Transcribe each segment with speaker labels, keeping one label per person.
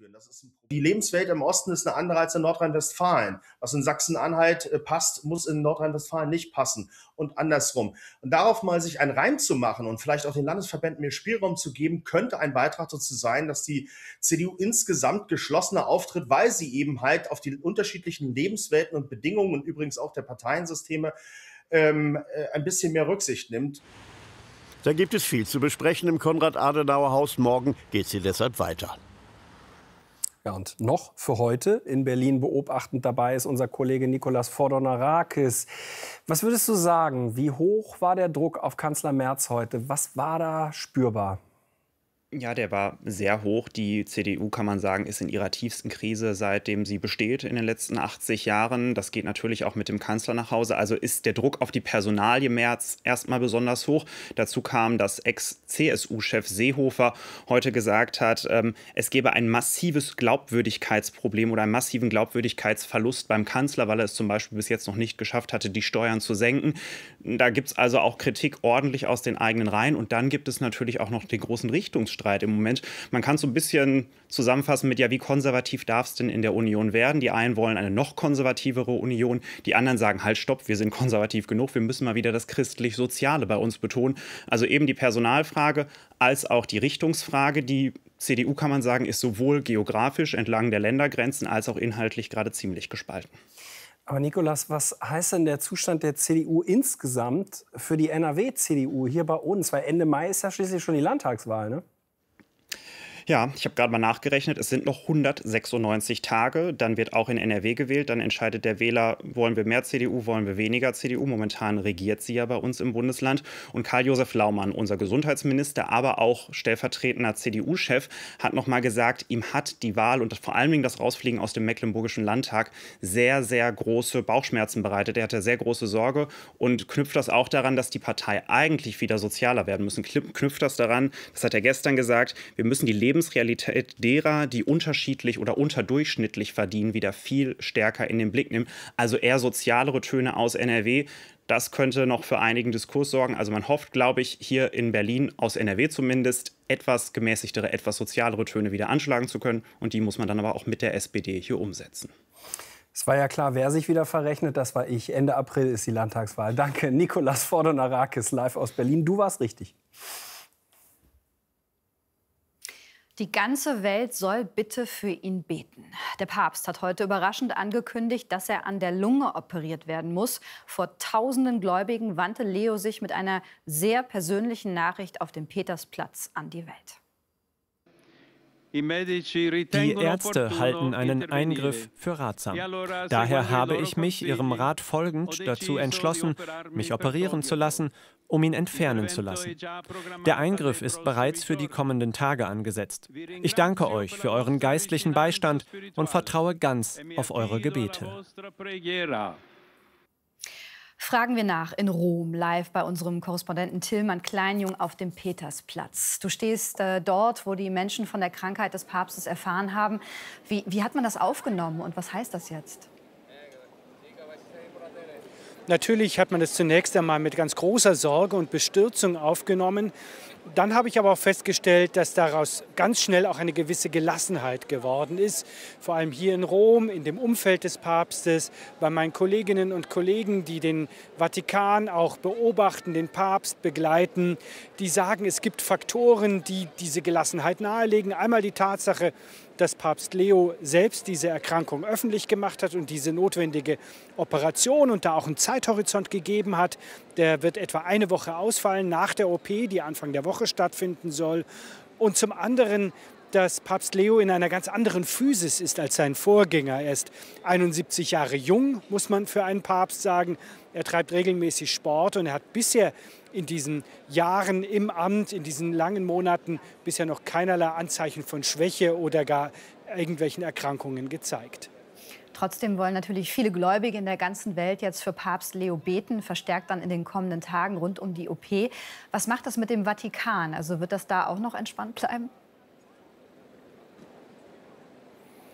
Speaker 1: führen. Das ist die Lebenswelt im Osten ist eine andere als in Nordrhein-Westfalen. Was in Sachsen-Anhalt passt, muss in Nordrhein-Westfalen nicht passen und andersrum. Und darauf mal sich einen Reim zu machen und vielleicht auch den Landesverbänden mehr Spielraum zu geben, könnte ein Beitrag dazu sein, dass die CDU insgesamt geschlossener auftritt, weil sie eben halt auf die unterschiedlichen Lebenswelten und Bedingungen und übrigens auch der Parteiensysteme ein bisschen mehr Rücksicht nimmt.
Speaker 2: Da gibt es viel zu besprechen im Konrad-Adenauer-Haus. Morgen geht es hier deshalb weiter.
Speaker 3: Ja, und noch für heute in Berlin beobachtend dabei ist unser Kollege Nikolaos Fordonarakis. Was würdest du sagen, wie hoch war der Druck auf Kanzler Merz heute? Was war da spürbar?
Speaker 4: Ja, der war sehr hoch. Die CDU, kann man sagen, ist in ihrer tiefsten Krise, seitdem sie besteht in den letzten 80 Jahren. Das geht natürlich auch mit dem Kanzler nach Hause. Also ist der Druck auf die Personalie Merz erstmal besonders hoch. Dazu kam, dass Ex-CSU-Chef Seehofer heute gesagt hat, es gebe ein massives Glaubwürdigkeitsproblem oder einen massiven Glaubwürdigkeitsverlust beim Kanzler, weil er es zum Beispiel bis jetzt noch nicht geschafft hatte, die Steuern zu senken. Da gibt es also auch Kritik ordentlich aus den eigenen Reihen. Und dann gibt es natürlich auch noch den großen Richtungsstreit im Moment. Man kann es so ein bisschen zusammenfassen mit, ja, wie konservativ darf es denn in der Union werden? Die einen wollen eine noch konservativere Union, die anderen sagen, halt, stopp, wir sind konservativ genug, wir müssen mal wieder das christlich-soziale bei uns betonen. Also eben die Personalfrage als auch die Richtungsfrage. Die CDU, kann man sagen, ist sowohl geografisch entlang der Ländergrenzen als auch inhaltlich gerade ziemlich gespalten.
Speaker 3: Aber Nikolaos, was heißt denn der Zustand der CDU insgesamt für die NRW-CDU hier bei uns? Weil Ende Mai ist ja schließlich schon die Landtagswahl, ne?
Speaker 4: Ja, ich habe gerade mal nachgerechnet, es sind noch 196 Tage, dann wird auch in NRW gewählt, dann entscheidet der Wähler, wollen wir mehr CDU, wollen wir weniger CDU. Momentan regiert sie ja bei uns im Bundesland. Und Karl-Josef Laumann, unser Gesundheitsminister, aber auch stellvertretender CDU-Chef, hat noch mal gesagt, ihm hat die Wahl und vor allem das Rausfliegen aus dem Mecklenburgischen Landtag sehr, sehr große Bauchschmerzen bereitet. Er hatte sehr große Sorge und knüpft das auch daran, dass die Partei eigentlich wieder sozialer werden müssen. Knüpft das daran, das hat er gestern gesagt, wir müssen die Lebensrealität derer, die unterschiedlich oder unterdurchschnittlich verdienen, wieder viel stärker in den Blick nehmen. Also eher sozialere Töne aus NRW. Das könnte noch für einigen Diskurs sorgen. Also man hofft, glaube ich, hier in Berlin, aus NRW zumindest, etwas gemäßigtere, etwas sozialere Töne wieder anschlagen zu können. Und die muss man dann aber auch mit der SPD hier umsetzen.
Speaker 3: Es war ja klar, wer sich wieder verrechnet, das war ich. Ende April ist die Landtagswahl. Danke, Nikolaos Fordonarakis, live aus Berlin. Du warst richtig.
Speaker 5: Die ganze Welt soll bitte für ihn beten. Der Papst hat heute überraschend angekündigt, dass er an der Lunge operiert werden muss. Vor tausenden Gläubigen wandte Leo sich mit einer sehr persönlichen Nachricht auf dem Petersplatz an die Welt.
Speaker 6: Die Ärzte halten einen Eingriff für ratsam. Daher habe ich mich ihrem Rat folgend dazu entschlossen, mich operieren zu lassen, um ihn entfernen zu lassen. Der Eingriff ist bereits für die kommenden Tage angesetzt. Ich danke euch für euren geistlichen Beistand und vertraue ganz auf eure Gebete.
Speaker 5: Fragen wir nach in Rom, live bei unserem Korrespondenten Tillmann Kleinjung auf dem Petersplatz. Du stehst dort, wo die Menschen von der Krankheit des Papstes erfahren haben. Wie hat man das aufgenommen und was heißt das jetzt?
Speaker 7: Natürlich hat man es zunächst einmal mit ganz großer Sorge und Bestürzung aufgenommen. Dann habe ich aber auch festgestellt, dass daraus ganz schnell auch eine gewisse Gelassenheit geworden ist. Vor allem hier in Rom, in dem Umfeld des Papstes, bei meinen Kolleginnen und Kollegen, die den Vatikan auch beobachten, den Papst begleiten. Die sagen, es gibt Faktoren, die diese Gelassenheit nahelegen. Einmal die Tatsache, dass Papst Leo selbst diese Erkrankung öffentlich gemacht hat und diese notwendige Operation und da auch einen Zeithorizont gegeben hat. Der wird etwa eine Woche ausfallen nach der OP, die Anfang der Woche stattfinden soll. Und zum anderen, dass Papst Leo in einer ganz anderen Physis ist als sein Vorgänger. Er ist 71 Jahre jung, muss man für einen Papst sagen. Er treibt regelmäßig Sport und er hat bisher in diesen Jahren im Amt, in diesen langen Monaten, bisher noch keinerlei Anzeichen von Schwäche oder gar irgendwelchen Erkrankungen gezeigt.
Speaker 5: Trotzdem wollen natürlich viele Gläubige in der ganzen Welt jetzt für Papst Leo beten, verstärkt dann in den kommenden Tagen rund um die OP. Was macht das mit dem Vatikan? Also wird das da auch noch entspannt bleiben?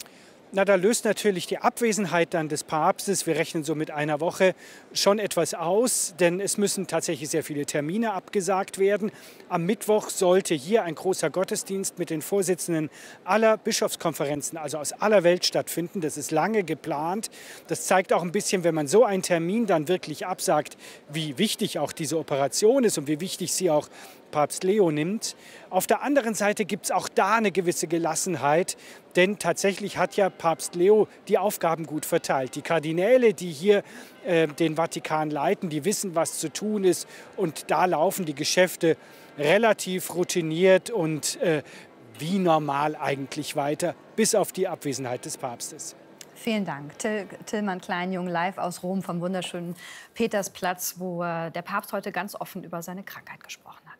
Speaker 7: Na, da löst natürlich die Abwesenheit dann des Papstes, wir rechnen so mit einer Woche, schon etwas aus, denn es müssen tatsächlich sehr viele Termine abgesagt werden. Am Mittwoch sollte hier ein großer Gottesdienst mit den Vorsitzenden aller Bischofskonferenzen, also aus aller Welt stattfinden. Das ist lange geplant. Das zeigt auch ein bisschen, wenn man so einen Termin dann wirklich absagt, wie wichtig auch diese Operation ist und wie wichtig sie auch Papst Leo nimmt. Auf der anderen Seite gibt es auch da eine gewisse Gelassenheit, denn tatsächlich hat ja Papst Leo die Aufgaben gut verteilt. Die Kardinäle, die hier den Vatikan leiten, die wissen, was zu tun ist, und da laufen die Geschäfte relativ routiniert und wie normal eigentlich weiter, bis auf die Abwesenheit des Papstes.
Speaker 5: Vielen Dank. Tillmann Kleinjung live aus Rom vom wunderschönen Petersplatz, wo der Papst heute ganz offen über seine Krankheit gesprochen hat.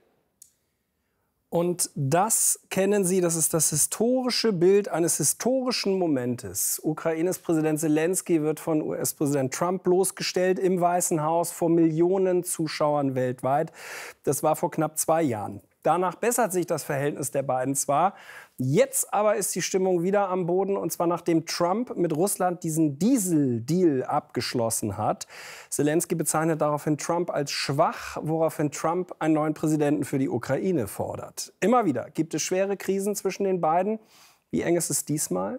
Speaker 3: Und das kennen Sie, das ist das historische Bild eines historischen Momentes. Ukraines Präsident Zelensky wird von US-Präsident Trump bloßgestellt im Weißen Haus vor Millionen Zuschauern weltweit. Das war vor knapp 2 Jahren. Danach bessert sich das Verhältnis der beiden zwar. Jetzt aber ist die Stimmung wieder am Boden, und zwar nachdem Trump mit Russland diesen Diesel-Deal abgeschlossen hat. Zelensky bezeichnet daraufhin Trump als schwach, woraufhin Trump einen neuen Präsidenten für die Ukraine fordert. Immer wieder gibt es schwere Krisen zwischen den beiden. Wie eng ist es diesmal?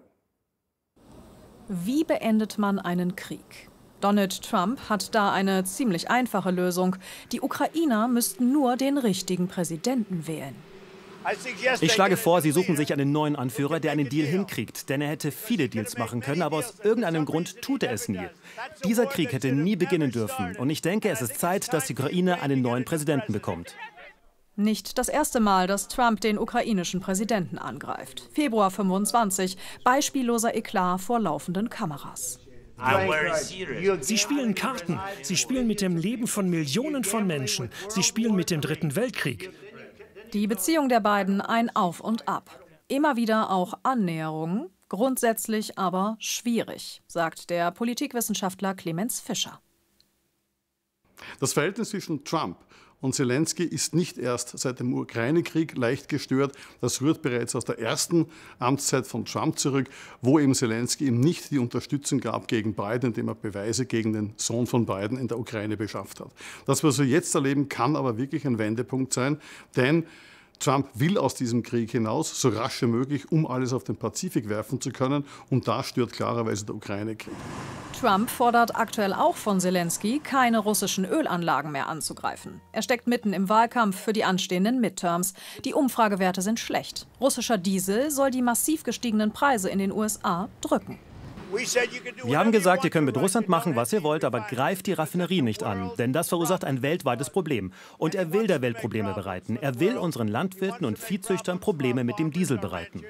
Speaker 8: Wie beendet man einen Krieg? Donald Trump hat da eine ziemlich einfache Lösung. Die Ukrainer müssten nur den richtigen Präsidenten wählen.
Speaker 9: Ich schlage vor, Sie suchen sich einen neuen Anführer, der einen Deal hinkriegt. Denn er hätte viele Deals machen können, aber aus irgendeinem Grund tut er es nie. Dieser Krieg hätte nie beginnen dürfen. Und ich denke, es ist Zeit, dass die Ukraine einen neuen Präsidenten bekommt.
Speaker 8: Nicht das erste Mal, dass Trump den ukrainischen Präsidenten angreift. Februar 25, beispielloser Eklat vor laufenden Kameras.
Speaker 10: Sie spielen Karten. Sie spielen mit dem Leben von Millionen von Menschen. Sie spielen mit dem Dritten Weltkrieg.
Speaker 8: Die Beziehung der beiden ein Auf und Ab. Immer wieder auch Annäherungen, grundsätzlich aber schwierig, sagt der Politikwissenschaftler Clemens Fischer.
Speaker 11: Das Verhältnis zwischen Trump und Zelensky ist nicht erst seit dem Ukraine-Krieg leicht gestört. Das rührt bereits aus der ersten Amtszeit von Trump zurück, wo eben Zelensky ihm nicht die Unterstützung gab gegen Biden, indem er Beweise gegen den Sohn von Biden in der Ukraine beschafft hat. Das, was wir jetzt erleben, kann aber wirklich ein Wendepunkt sein, denn Trump will aus diesem Krieg hinaus, so rasch wie möglich, um alles auf den Pazifik werfen zu können. Und da stört klarerweise der Ukraine-Krieg.
Speaker 8: Trump fordert aktuell auch von Zelensky, keine russischen Ölanlagen mehr anzugreifen. Er steckt mitten im Wahlkampf für die anstehenden Midterms. Die Umfragewerte sind schlecht. Russischer Diesel soll die massiv gestiegenen Preise in den USA drücken.
Speaker 9: Wir haben gesagt, ihr könnt mit Russland machen, was ihr wollt, aber greift die Raffinerie nicht an. Denn das verursacht ein weltweites Problem. Und er will der Welt Probleme bereiten. Er will unseren Landwirten und Viehzüchtern Probleme mit dem Diesel bereiten.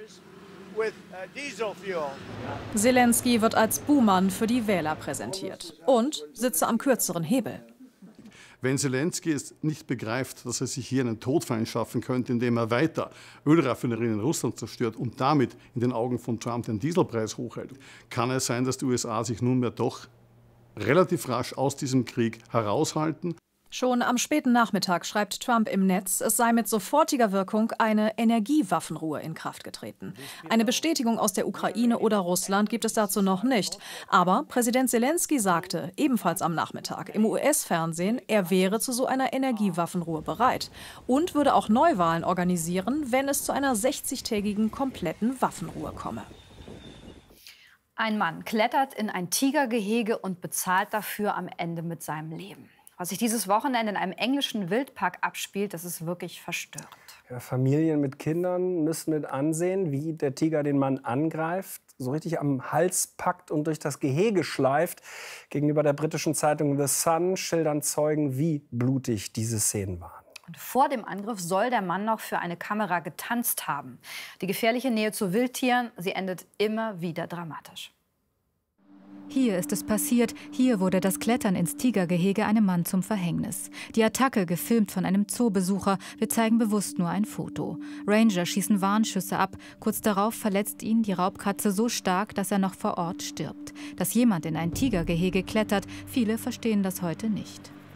Speaker 8: Zelensky wird als Buhmann für die Wähler präsentiert und sitze am kürzeren Hebel.
Speaker 11: Wenn Zelensky es nicht begreift, dass er sich hier einen Todfeind schaffen könnte, indem er weiter Ölraffinerien in Russland zerstört und damit in den Augen von Trump den Dieselpreis hochhält, kann es sein, dass die USA sich nunmehr doch relativ rasch aus diesem Krieg heraushalten.
Speaker 8: Schon am späten Nachmittag schreibt Trump im Netz, es sei mit sofortiger Wirkung eine Energiewaffenruhe in Kraft getreten. Eine Bestätigung aus der Ukraine oder Russland gibt es dazu noch nicht. Aber Präsident Zelensky sagte, ebenfalls am Nachmittag im US-Fernsehen, er wäre zu so einer Energiewaffenruhe bereit und würde auch Neuwahlen organisieren, wenn es zu einer 60-tägigen kompletten Waffenruhe komme.
Speaker 5: Ein Mann klettert in ein Tigergehege und bezahlt dafür am Ende mit seinem Leben. Was sich dieses Wochenende in einem englischen Wildpark abspielt, das ist wirklich verstörend.
Speaker 3: Ja, Familien mit Kindern müssen mit ansehen, wie der Tiger den Mann angreift, so richtig am Hals packt und durch das Gehege schleift. Gegenüber der britischen Zeitung The Sun schildern Zeugen, wie blutig diese Szenen waren.
Speaker 5: Und vor dem Angriff soll der Mann noch für eine Kamera getanzt haben. Die gefährliche Nähe zu Wildtieren, sie endet immer wieder dramatisch.
Speaker 12: Hier ist es passiert, hier wurde das Klettern ins Tigergehege einem Mann zum Verhängnis. Die Attacke, gefilmt von einem Zoobesucher, wir zeigen bewusst nur ein Foto. Ranger schießen Warnschüsse ab, kurz darauf verletzt ihn die Raubkatze so stark, dass er noch vor Ort stirbt. Dass jemand in ein Tigergehege klettert, viele verstehen das heute nicht.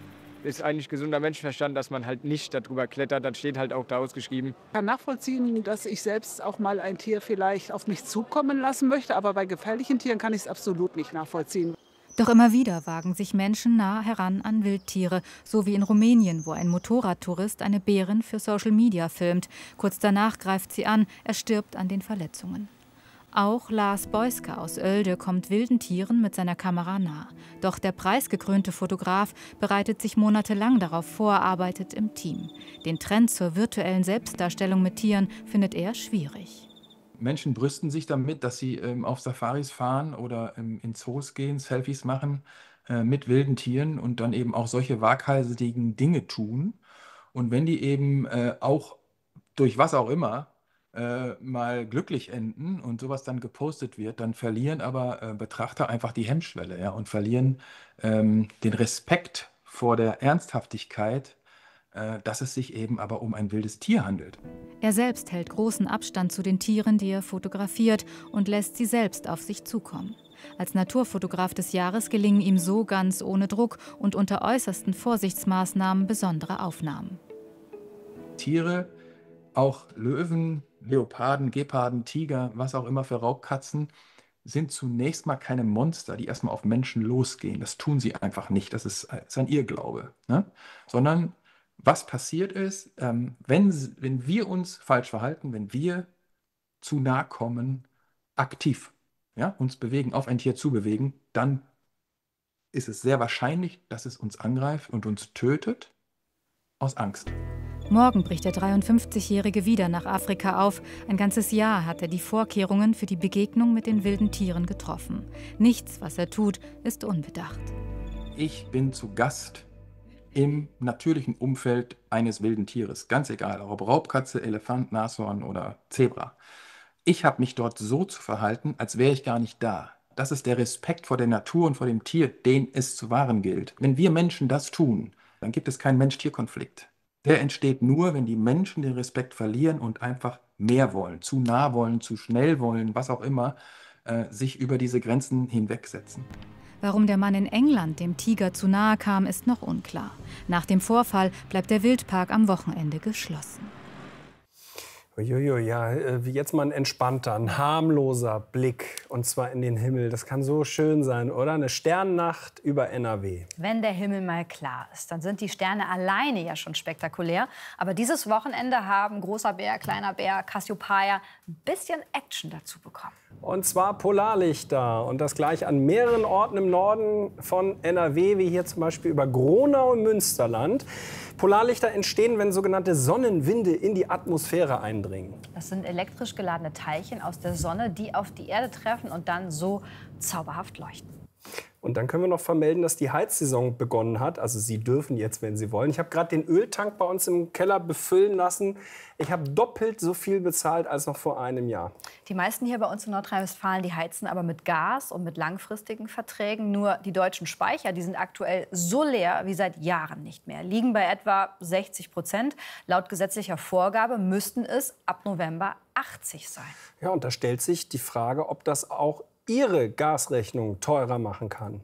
Speaker 13: ist eigentlich gesunder Menschenverstand, dass man halt nicht darüber klettert. Das steht halt auch da ausgeschrieben.
Speaker 14: Ich kann nachvollziehen, dass ich selbst auch mal ein Tier vielleicht auf mich zukommen lassen möchte. Aber bei gefährlichen Tieren kann ich es absolut nicht nachvollziehen.
Speaker 12: Doch immer wieder wagen sich Menschen nah heran an Wildtiere, so wie in Rumänien, wo ein Motorradtourist eine Bärin für Social Media filmt. Kurz danach greift sie an, er stirbt an den Verletzungen. Auch Lars Beuske aus Oelde kommt wilden Tieren mit seiner Kamera nah. Doch der preisgekrönte Fotograf bereitet sich monatelang darauf vor, arbeitet im Team. Den Trend zur virtuellen Selbstdarstellung mit Tieren findet er schwierig.
Speaker 15: Menschen brüsten sich damit, dass sie auf Safaris fahren oder in Zoos gehen, Selfies machen mit wilden Tieren und dann eben auch solche waghalsigen Dinge tun. Und wenn die eben auch durch was auch immer mal glücklich enden und sowas dann gepostet wird, dann verlieren aber Betrachter einfach die Hemmschwelle, ja, und verlieren den Respekt vor der Ernsthaftigkeit, dass es sich eben aber um ein wildes Tier handelt.
Speaker 12: Er selbst hält großen Abstand zu den Tieren, die er fotografiert, und lässt sie selbst auf sich zukommen. Als Naturfotograf des Jahres gelingen ihm so ganz ohne Druck und unter äußersten Vorsichtsmaßnahmen besondere Aufnahmen.
Speaker 15: Tiere, auch Löwen, Leoparden, Geparden, Tiger, was auch immer für Raubkatzen, sind zunächst mal keine Monster, die erstmal auf Menschen losgehen. Das tun sie einfach nicht. Das ist ein Irrglaube, ne? Sondern was passiert ist, wenn wir uns falsch verhalten, wenn wir zu nah kommen, aktiv, ja, uns bewegen, auf ein Tier zubewegen, dann ist es sehr wahrscheinlich, dass es uns angreift und uns tötet aus Angst.
Speaker 12: Morgen bricht der 53-Jährige wieder nach Afrika auf. Ein ganzes Jahr hat er die Vorkehrungen für die Begegnung mit den wilden Tieren getroffen. Nichts, was er tut, ist unbedacht.
Speaker 15: Ich bin zu Gast im natürlichen Umfeld eines wilden Tieres. Ganz egal, ob Raubkatze, Elefant, Nashorn oder Zebra. Ich habe mich dort so zu verhalten, als wäre ich gar nicht da. Das ist der Respekt vor der Natur und vor dem Tier, den es zu wahren gilt. Wenn wir Menschen das tun, dann gibt es keinen Mensch-Tier-Konflikt. Der entsteht nur, wenn die Menschen den Respekt verlieren und einfach mehr wollen, zu nah wollen, zu schnell wollen, was auch immer, sich über diese Grenzen hinwegsetzen.
Speaker 12: Warum der Mann in England dem Tiger zu nahe kam, ist noch unklar. Nach dem Vorfall bleibt der Wildpark am Wochenende geschlossen.
Speaker 3: Uiuiui, ja, jetzt mal ein entspannter, ein harmloser Blick, und zwar in den Himmel. Das kann so schön sein, oder? Eine Sternnacht über NRW.
Speaker 5: Wenn der Himmel mal klar ist, dann sind die Sterne alleine ja schon spektakulär. Aber dieses Wochenende haben Großer Bär, Kleiner Bär, Cassiopeia ein bisschen Action dazu bekommen.
Speaker 3: Und zwar Polarlichter. Und das gleich an mehreren Orten im Norden von NRW, wie hier zum Beispiel über Gronau im Münsterland. Polarlichter entstehen, wenn sogenannte Sonnenwinde in die Atmosphäre eindringen.
Speaker 5: Das sind elektrisch geladene Teilchen aus der Sonne, die auf die Erde treffen und dann so zauberhaft leuchten.
Speaker 3: Und dann können wir noch vermelden, dass die Heizsaison begonnen hat. Also Sie dürfen jetzt, wenn Sie wollen. Ich habe gerade den Öltank bei uns im Keller befüllen lassen. Ich habe doppelt so viel bezahlt als noch vor einem Jahr.
Speaker 5: Die meisten hier bei uns in Nordrhein-Westfalen, die heizen aber mit Gas und mit langfristigen Verträgen. Nur die deutschen Speicher, die sind aktuell so leer wie seit Jahren nicht mehr. Liegen bei etwa 60%. Laut gesetzlicher Vorgabe müssten es ab November 80 sein.
Speaker 3: Ja, und da stellt sich die Frage, ob das auch Ihre Gasrechnung teurer machen kann.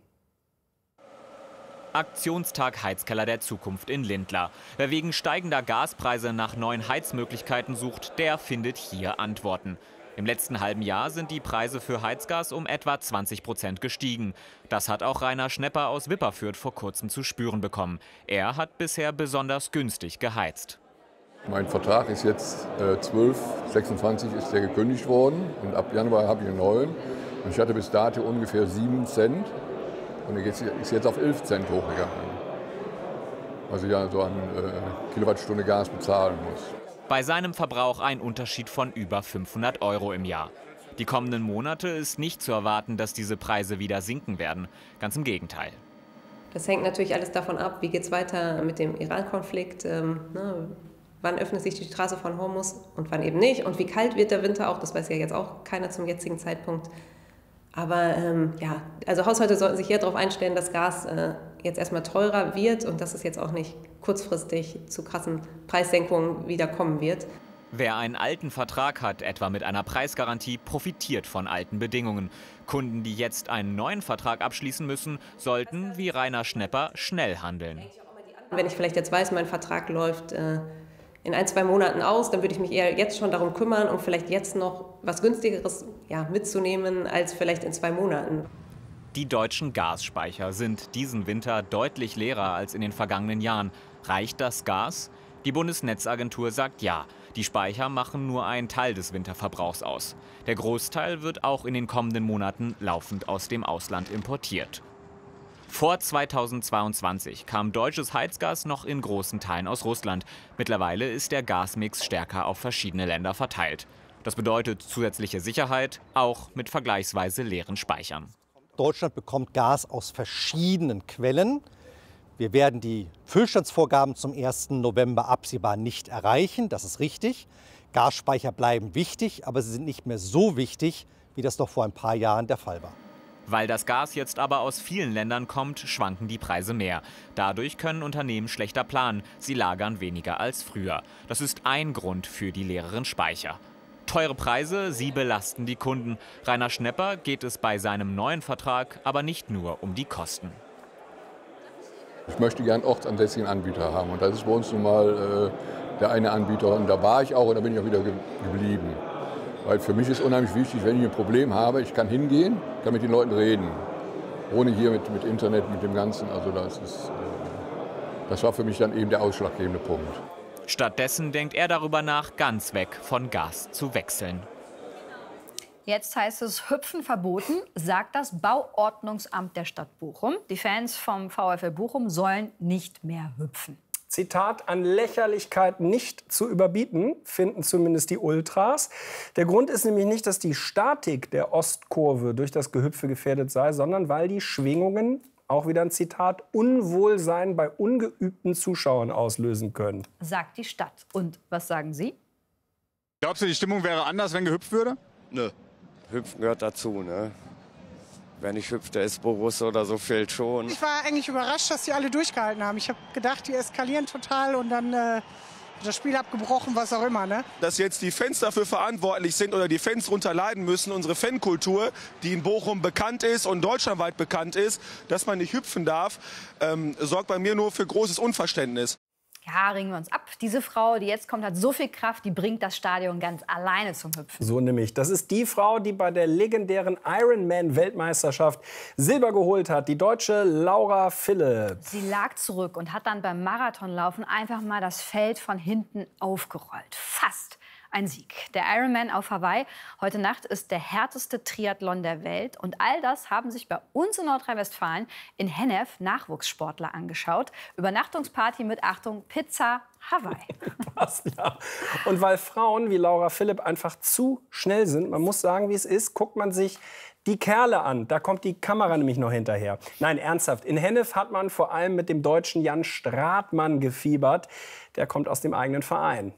Speaker 16: Aktionstag Heizkeller der Zukunft in Lindlar. Wer wegen steigender Gaspreise nach neuen Heizmöglichkeiten sucht, der findet hier Antworten. Im letzten halben Jahr sind die Preise für Heizgas um etwa 20% gestiegen. Das hat auch Rainer Schnepper aus Wipperfürth vor kurzem zu spüren bekommen. Er hat bisher besonders günstig geheizt.
Speaker 17: Mein Vertrag ist jetzt 12,26 ist der gekündigt worden und ab Januar habe ich einen neuen. Und ich hatte bis dato ungefähr 7 Cent und ist jetzt auf 11 Cent hochgegangen. Was ich ja so an Kilowattstunde Gas bezahlen muss.
Speaker 16: Bei seinem Verbrauch ein Unterschied von über 500 € im Jahr. Die kommenden Monate ist nicht zu erwarten, dass diese Preise wieder sinken werden. Ganz im Gegenteil.
Speaker 18: Das hängt natürlich alles davon ab, wie geht es weiter mit dem Iran-Konflikt. Wann öffnet sich die Straße von Hormuz und wann eben nicht. Und wie kalt wird der Winter auch, das weiß ja jetzt auch keiner zum jetzigen Zeitpunkt. Aber ja, also Haushalte sollten sich hier darauf einstellen, dass Gas jetzt erstmal teurer wird und dass es jetzt auch nicht kurzfristig zu krassen Preissenkungen wieder kommen wird.
Speaker 16: Wer einen alten Vertrag hat, etwa mit einer Preisgarantie, profitiert von alten Bedingungen. Kunden, die jetzt einen neuen Vertrag abschließen müssen, sollten, wie Rainer Schnepper, schnell handeln.
Speaker 18: Wenn ich vielleicht jetzt weiß, mein Vertrag läuft in 1-2 Monaten aus, dann würde ich mich eher jetzt schon darum kümmern, um vielleicht jetzt noch was Günstigeres mitzunehmen, als vielleicht in 2 Monaten.
Speaker 16: Die deutschen Gasspeicher sind diesen Winter deutlich leerer als in den vergangenen Jahren. Reicht das Gas? Die Bundesnetzagentur sagt ja. Die Speicher machen nur einen Teil des Winterverbrauchs aus. Der Großteil wird auch in den kommenden Monaten laufend aus dem Ausland importiert. Vor 2022 kam deutsches Heizgas noch in großen Teilen aus Russland. Mittlerweile ist der Gasmix stärker auf verschiedene Länder verteilt. Das bedeutet zusätzliche Sicherheit, auch mit vergleichsweise leeren Speichern.
Speaker 19: Deutschland bekommt Gas aus verschiedenen Quellen. Wir werden die Füllstandsvorgaben zum 1. November absehbar nicht erreichen, das ist richtig. Gasspeicher bleiben wichtig, aber sie sind nicht mehr so wichtig, wie das noch vor ein paar Jahren der Fall war.
Speaker 16: Weil das Gas jetzt aber aus vielen Ländern kommt, schwanken die Preise mehr. Dadurch können Unternehmen schlechter planen. Sie lagern weniger als früher. Das ist ein Grund für die leereren Speicher. Teure Preise, sie belasten die Kunden. Rainer Schnepper geht es bei seinem neuen Vertrag aber nicht nur um die Kosten.
Speaker 17: Ich möchte gern ortsansässigen Anbieter haben und das ist bei uns nun mal der eine Anbieter und da war ich auch und da bin ich auch wieder geblieben. Weil für mich ist unheimlich wichtig, wenn ich ein Problem habe, ich kann hingehen, kann mit den Leuten reden. Ohne hier mit Internet, mit dem Ganzen. Also das war für mich dann eben der ausschlaggebende Punkt.
Speaker 16: Stattdessen denkt er darüber nach, ganz weg von Gas zu wechseln.
Speaker 5: Jetzt heißt es Hüpfen verboten, sagt das Bauordnungsamt der Stadt Bochum. Die Fans vom VfL Bochum sollen nicht mehr hüpfen.
Speaker 3: Zitat, an Lächerlichkeit nicht zu überbieten, finden zumindest die Ultras. Der Grund ist nämlich nicht, dass die Statik der Ostkurve durch das Gehüpfe gefährdet sei, sondern weil die Schwingungen, auch wieder ein Zitat, Unwohlsein bei ungeübten Zuschauern auslösen können.
Speaker 5: Sagt die Stadt. Und was sagen Sie?
Speaker 20: Glaubst du, die Stimmung wäre anders, wenn gehüpft würde?
Speaker 21: Nö. Hüpfen gehört dazu, ne? Wenn ich hüpfe, der ist Borussia oder so, fehlt schon.
Speaker 22: Ich war eigentlich überrascht, dass die alle durchgehalten haben. Ich habe gedacht, die eskalieren total und dann wird das Spiel abgebrochen, was auch immer. Ne?
Speaker 23: Dass jetzt die Fans dafür verantwortlich sind oder die Fans darunter leiden müssen, unsere Fankultur, die in Bochum bekannt ist und deutschlandweit bekannt ist, dass man nicht hüpfen darf, sorgt bei mir nur für großes Unverständnis.
Speaker 5: Ja, ringen wir uns ab. Diese Frau, die jetzt kommt, hat so viel Kraft, die bringt das Stadion ganz alleine zum Hüpfen.
Speaker 3: So nämlich. Das ist die Frau, die bei der legendären Ironman-Weltmeisterschaft Silber geholt hat. Die Deutsche Laura Philipp.
Speaker 5: Sie lag zurück und hat dann beim Marathonlaufen einfach mal das Feld von hinten aufgerollt. Fast ein Sieg. Der Ironman auf Hawaii heute Nacht ist der härteste Triathlon der Welt. Und all das haben sich bei uns in Nordrhein-Westfalen in Hennef Nachwuchssportler angeschaut. Übernachtungsparty mit, Achtung, Pizza Hawaii.
Speaker 3: Was, ja. Und weil Frauen wie Laura Philipp einfach zu schnell sind, man muss sagen, wie es ist, guckt man sich die Kerle an. Da kommt die Kamera nämlich noch hinterher. Nein, ernsthaft. In Hennef hat man vor allem mit dem Deutschen Jan Stratmann gefiebert. Der kommt aus dem eigenen Verein.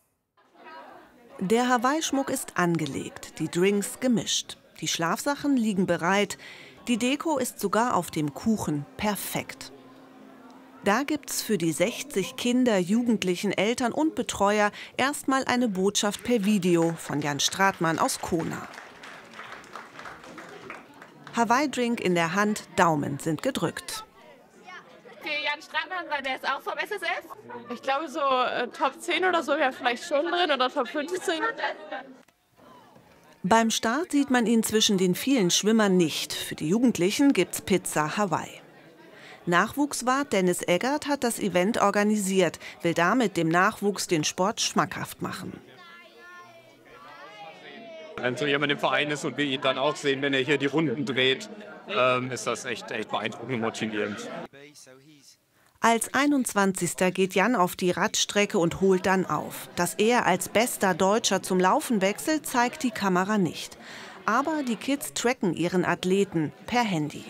Speaker 24: Der Hawaii-Schmuck ist angelegt, die Drinks gemischt. Die Schlafsachen liegen bereit. Die Deko ist sogar auf dem Kuchen perfekt. Da gibt's für die 60 Kinder, Jugendlichen, Eltern und Betreuer erstmal eine Botschaft per Video von Jan Stratmann aus Kona. Hawaii-Drink in der Hand, Daumen sind gedrückt.
Speaker 25: Für Jan Stratmann, weil der ist auch vom SSF. Ich glaube, so Top 10 oder so wäre vielleicht schon drin oder Top 15.
Speaker 24: Beim Start sieht man ihn zwischen den vielen Schwimmern nicht. Für die Jugendlichen gibt's Pizza Hawaii. Nachwuchswart Dennis Eggert hat das Event organisiert, will damit dem Nachwuchs den Sport schmackhaft machen.
Speaker 26: Wenn so jemand im Verein ist und wir ihn dann auch sehen, wenn er hier die Runden dreht, ist das echt beeindruckend und motivierend.
Speaker 24: Als 21. geht Jan auf die Radstrecke und holt dann auf. Dass er als bester Deutscher zum Laufen wechselt, zeigt die Kamera nicht. Aber die Kids tracken ihren Athleten per Handy.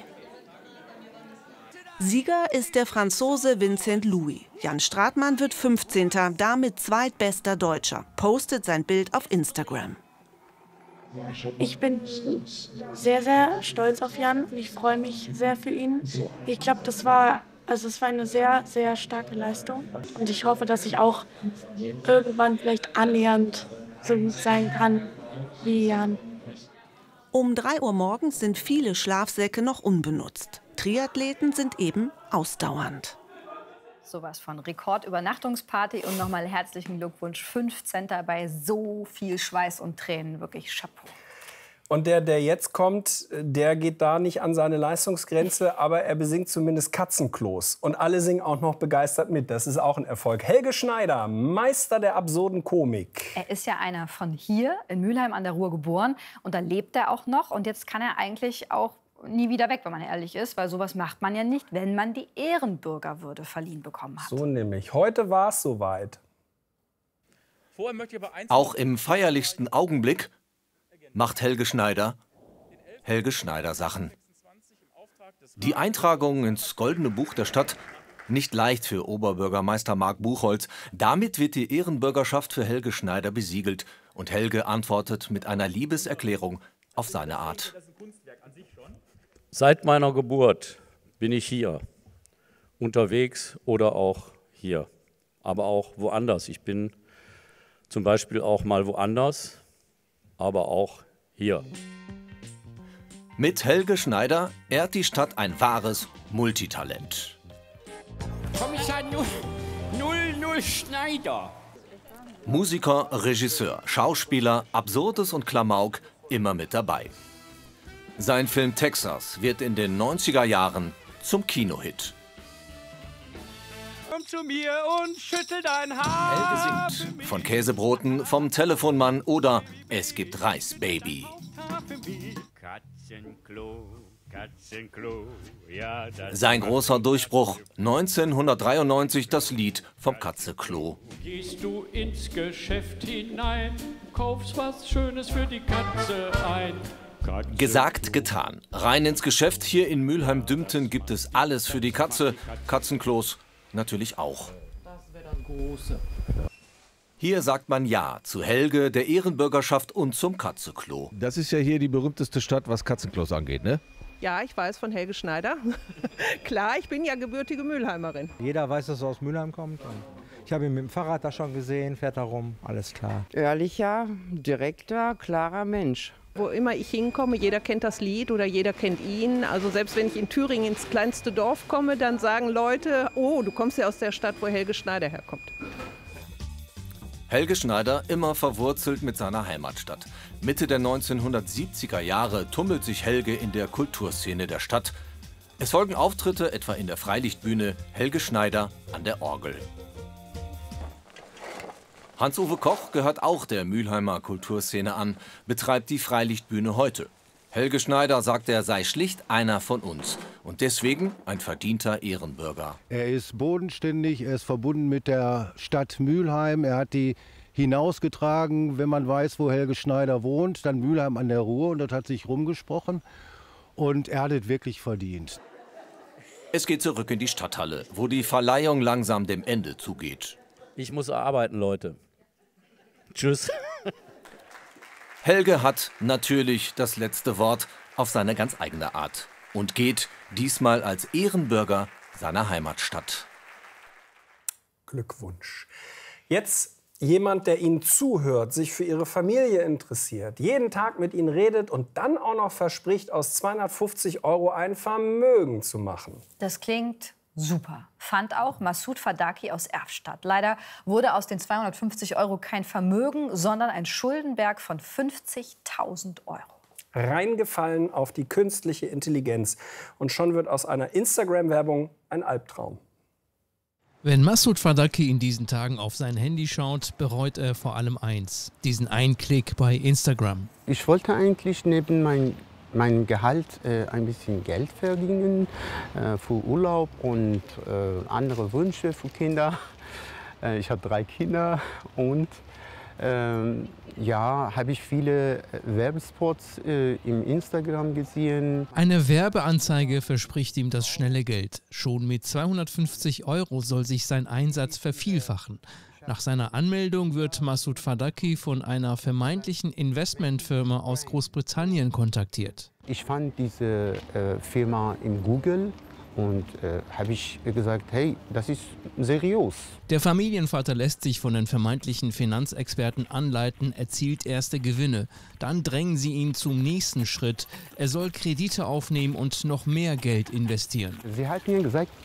Speaker 24: Sieger ist der Franzose Vincent Louis. Jan Stratmann wird 15., damit zweitbester Deutscher, postet sein Bild auf Instagram.
Speaker 25: Ich bin sehr, sehr stolz auf Jan und ich freue mich sehr für ihn. Ich glaube, es war eine sehr, sehr starke Leistung. Und ich hoffe, dass ich auch irgendwann vielleicht annähernd so gut sein kann wie Jan.
Speaker 24: Um 3 Uhr morgens sind viele Schlafsäcke noch unbenutzt. Triathleten sind eben ausdauernd.
Speaker 5: sowas von Rekordübernachtungsparty und nochmal herzlichen Glückwunsch. 5 Center bei so viel Schweiß und Tränen. Wirklich Chapeau.
Speaker 3: Und der jetzt kommt, der geht da nicht an seine Leistungsgrenze, aber er besingt zumindest Katzenklos. Und alle singen auch noch begeistert mit. Das ist auch ein Erfolg. Helge Schneider, Meister der absurden Komik.
Speaker 5: Er ist ja einer von hier, in Mülheim an der Ruhr geboren. Und da lebt er auch noch. Und jetzt kann er eigentlich auch nie wieder weg, wenn man ehrlich ist. Weil sowas macht man ja nicht, wenn man die Ehrenbürgerwürde verliehen bekommen hat.
Speaker 3: So nämlich. Heute war es soweit.
Speaker 1: Auch im feierlichsten Augenblick macht Helge Schneider Sachen. Die Eintragung ins Goldene Buch der Stadt nicht leicht für Oberbürgermeister Marc Buchholz. Damit wird die Ehrenbürgerschaft für Helge Schneider besiegelt. Und Helge antwortet mit einer Liebeserklärung auf seine Art.
Speaker 2: Seit meiner Geburt bin ich hier, unterwegs oder auch hier, aber auch woanders. Ich bin zum Beispiel auch mal woanders, aber auch hier.
Speaker 1: Mit Helge Schneider ehrt die Stadt ein wahres Multitalent.
Speaker 4: Kommissar 00 Schneider.
Speaker 1: Musiker, Regisseur, Schauspieler, Absurdes und Klamauk immer mit dabei. Sein Film Texas wird in den 90er Jahren zum Kinohit.
Speaker 4: Komm zu mir und schüttel dein Haar.
Speaker 1: Helge singt von Käsebroten, vom Telefonmann oder Es gibt Reis, Baby.
Speaker 4: Katzenklo, Katzenklo, ja,
Speaker 1: Sein großer Durchbruch 1993 das Lied vom Katzeklo.
Speaker 4: Gehst du ins Geschäft hinein, kaufst was Schönes für die Katze ein.
Speaker 1: Gesagt, getan. Rein ins Geschäft. Hier in Mülheim-Dümpten gibt es alles für die Katze. Katzenklos natürlich auch. Hier sagt man Ja zu Helge, der Ehrenbürgerschaft und zum Katzeklo.
Speaker 6: Das ist ja hier die berühmteste Stadt, was Katzenklos angeht, ne?
Speaker 7: Ja, ich weiß von Helge Schneider. Klar, ich bin ja gebürtige Mülheimerin.
Speaker 10: Jeder weiß, dass er aus Mülheim kommt. Ich habe ihn mit dem Fahrrad da schon gesehen, fährt da rum, alles klar.
Speaker 27: Ehrlicher, direkter, klarer Mensch.
Speaker 7: Wo immer ich hinkomme, jeder kennt das Lied oder jeder kennt ihn. Also selbst wenn ich in Thüringen ins kleinste Dorf komme, dann sagen Leute, oh, du kommst ja aus der Stadt, wo Helge Schneider herkommt.
Speaker 1: Helge Schneider immer verwurzelt mit seiner Heimatstadt. Mitte der 1970er Jahre tummelt sich Helge in der Kulturszene der Stadt. Es folgen Auftritte etwa in der Freilichtbühne, Helge Schneider an der Orgel. Hans-Uwe Koch gehört auch der Mülheimer Kulturszene an, betreibt die Freilichtbühne heute. Helge Schneider sagt, er sei schlicht einer von uns und deswegen ein verdienter Ehrenbürger.
Speaker 6: Er ist bodenständig, er ist verbunden mit der Stadt Mülheim. Er hat die hinausgetragen, wenn man weiß, wo Helge Schneider wohnt, dann Mülheim an der Ruhr, und dort hat sich rumgesprochen und er hat es wirklich verdient.
Speaker 1: Es geht zurück in die Stadthalle, wo die Verleihung langsam dem Ende zugeht.
Speaker 2: Ich muss arbeiten, Leute. Tschüss.
Speaker 1: Helge hat natürlich das letzte Wort auf seine ganz eigene Art und geht diesmal als Ehrenbürger seiner Heimatstadt.
Speaker 3: Glückwunsch. Jetzt jemand, der Ihnen zuhört, sich für Ihre Familie interessiert, jeden Tag mit Ihnen redet und dann auch noch verspricht, aus 250 € ein Vermögen zu machen.
Speaker 5: Das klingt super. Fand auch Massoud Fadaki aus Erfstadt. Leider wurde aus den 250 € kein Vermögen, sondern ein Schuldenberg von 50.000 €.
Speaker 3: Reingefallen auf die künstliche Intelligenz. Und schon wird aus einer Instagram-Werbung ein Albtraum.
Speaker 28: Wenn Massoud Fadaki in diesen Tagen auf sein Handy schaut, bereut er vor allem eins: diesen einen Klick bei Instagram.
Speaker 29: Ich wollte eigentlich neben mein Gehalt ein bisschen Geld verdienen für Urlaub und andere Wünsche für Kinder. Ich habe 3 Kinder und ja, habe ich viele Werbespots im Instagram gesehen.
Speaker 28: Eine Werbeanzeige verspricht ihm das schnelle Geld. Schon mit 250 € soll sich sein Einsatz vervielfachen. Nach seiner Anmeldung wird Massoud Fadaki von einer vermeintlichen Investmentfirma aus Großbritannien kontaktiert.
Speaker 29: Ich fand diese Firma in Google und habe ich gesagt, hey, das ist seriös.
Speaker 28: Der Familienvater lässt sich von den vermeintlichen Finanzexperten anleiten, erzielt erste Gewinne. Dann drängen sie ihn zum nächsten Schritt. Er soll Kredite aufnehmen und noch mehr Geld investieren.
Speaker 29: Sie hat mir gesagt,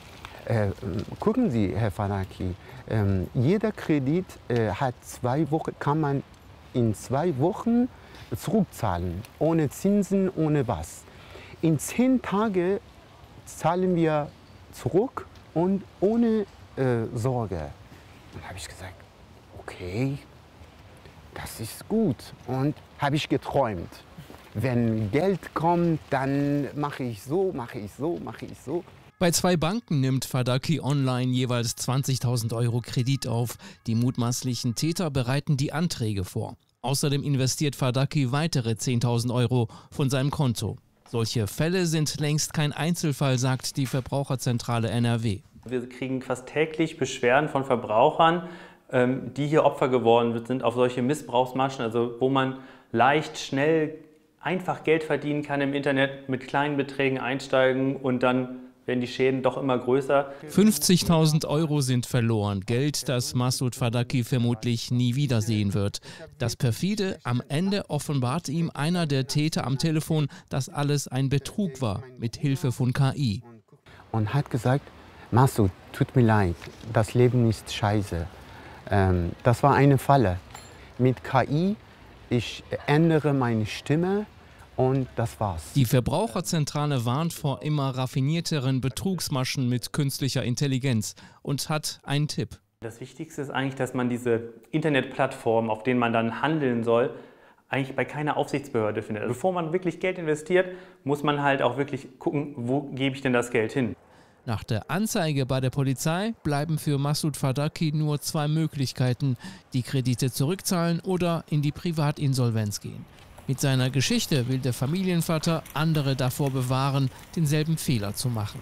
Speaker 29: Gucken Sie, Herr Fadaki, jeder Kredit hat 2 Wochen, kann man in 2 Wochen zurückzahlen, ohne Zinsen, ohne was. In 10 Tagen zahlen wir zurück und ohne Sorge. Und habe ich gesagt, okay, das ist gut. Und habe ich geträumt. Wenn Geld kommt, dann mache ich so, mache ich so, mache ich so.
Speaker 28: Bei 2 Banken nimmt Fadaki online jeweils 20.000 € Kredit auf. Die mutmaßlichen Täter bereiten die Anträge vor. Außerdem investiert Fadaki weitere 10.000 € von seinem Konto. Solche Fälle sind längst kein Einzelfall, sagt die Verbraucherzentrale NRW.
Speaker 8: Wir kriegen fast täglich Beschwerden von Verbrauchern, die hier Opfer geworden sind auf solche Missbrauchsmaschen, also wo man leicht, schnell, einfach Geld verdienen kann im Internet, mit kleinen Beträgen einsteigen und dann werden die Schäden doch immer größer.
Speaker 28: 50.000 € sind verloren, Geld, das Masud Fadaki vermutlich nie wiedersehen wird. Das perfide, am Ende offenbart ihm einer der Täter am Telefon, dass alles ein Betrug war, mit Hilfe von KI.
Speaker 29: Und hat gesagt, Masud, tut mir leid, das Leben ist scheiße. Das war eine Falle. Mit KI, ich ändere meine Stimme. Und das war's.
Speaker 28: Die Verbraucherzentrale warnt vor immer raffinierteren Betrugsmaschen mit künstlicher Intelligenz und hat einen Tipp.
Speaker 8: Das Wichtigste ist eigentlich, dass man diese Internetplattformen, auf denen man dann handeln soll, eigentlich bei keiner Aufsichtsbehörde findet. Also bevor man wirklich Geld investiert, muss man halt auch wirklich gucken, wo gebe ich denn das Geld hin.
Speaker 28: Nach der Anzeige bei der Polizei bleiben für Masud Fadaki nur 2 Möglichkeiten: die Kredite zurückzahlen oder in die Privatinsolvenz gehen. Mit seiner Geschichte will der Familienvater andere davor bewahren, denselben Fehler zu machen.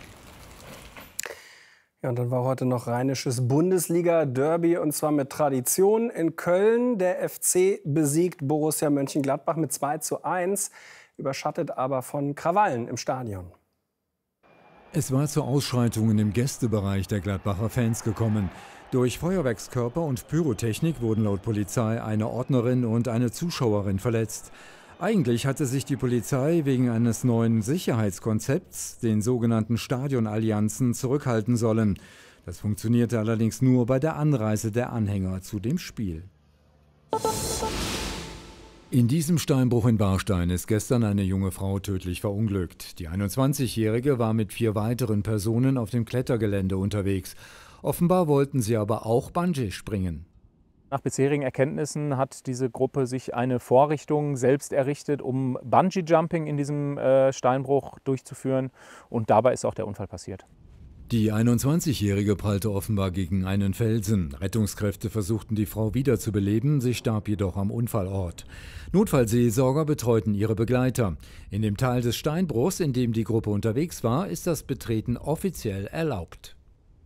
Speaker 3: Ja, und dann war heute noch rheinisches Bundesliga-Derby, und zwar mit Tradition in Köln. Der FC besiegt Borussia Mönchengladbach mit 2:1, überschattet aber von Krawallen im Stadion.
Speaker 9: Es war zu Ausschreitungen im Gästebereich der Gladbacher Fans gekommen. Durch Feuerwerkskörper und Pyrotechnik wurden laut Polizei eine Ordnerin und eine Zuschauerin verletzt. Eigentlich hatte sich die Polizei wegen eines neuen Sicherheitskonzepts, den sogenannten Stadionallianzen, zurückhalten sollen. Das funktionierte allerdings nur bei der Anreise der Anhänger zu dem Spiel. In diesem Steinbruch in Warstein ist gestern eine junge Frau tödlich verunglückt. Die 21-Jährige war mit 4 weiteren Personen auf dem Klettergelände unterwegs. Offenbar wollten sie aber auch Bungee springen.
Speaker 11: Nach bisherigen Erkenntnissen hat diese Gruppe sich eine Vorrichtung selbst errichtet, um Bungee-Jumping in diesem Steinbruch durchzuführen. Und dabei ist auch der Unfall passiert.
Speaker 9: Die 21-Jährige prallte offenbar gegen einen Felsen. Rettungskräfte versuchten, die Frau wiederzubeleben, sie starb jedoch am Unfallort. Notfallseelsorger betreuten ihre Begleiter. In dem Teil des Steinbruchs, in dem die Gruppe unterwegs war, ist das Betreten offiziell erlaubt.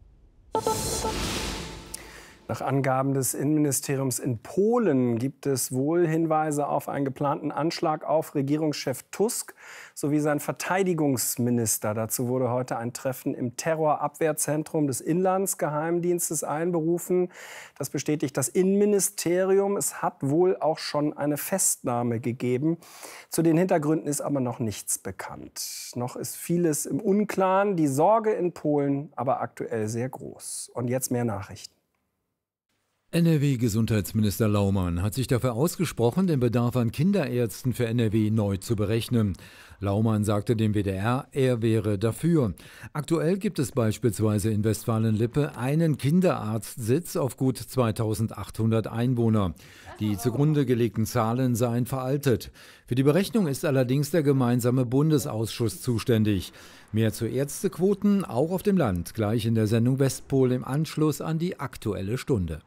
Speaker 3: Nach Angaben des Innenministeriums in Polen gibt es wohl Hinweise auf einen geplanten Anschlag auf Regierungschef Tusk sowie seinen Verteidigungsminister. Dazu wurde heute ein Treffen im Terrorabwehrzentrum des Inlandsgeheimdienstes einberufen. Das bestätigt das Innenministerium. Es hat wohl auch schon eine Festnahme gegeben. Zu den Hintergründen ist aber noch nichts bekannt. Noch ist vieles im Unklaren. Die Sorge in Polen aber aktuell sehr groß. Und jetzt mehr Nachrichten.
Speaker 9: NRW-Gesundheitsminister Laumann hat sich dafür ausgesprochen, den Bedarf an Kinderärzten für NRW neu zu berechnen. Laumann sagte dem WDR, er wäre dafür. Aktuell gibt es beispielsweise in Westfalen-Lippe einen Kinderarztsitz auf gut 2800 Einwohner. Die zugrunde gelegten Zahlen seien veraltet. Für die Berechnung ist allerdings der gemeinsame Bundesausschuss zuständig. Mehr zu Ärztequoten, auch auf dem Land, gleich in der Sendung Westpol im Anschluss an die Aktuelle Stunde.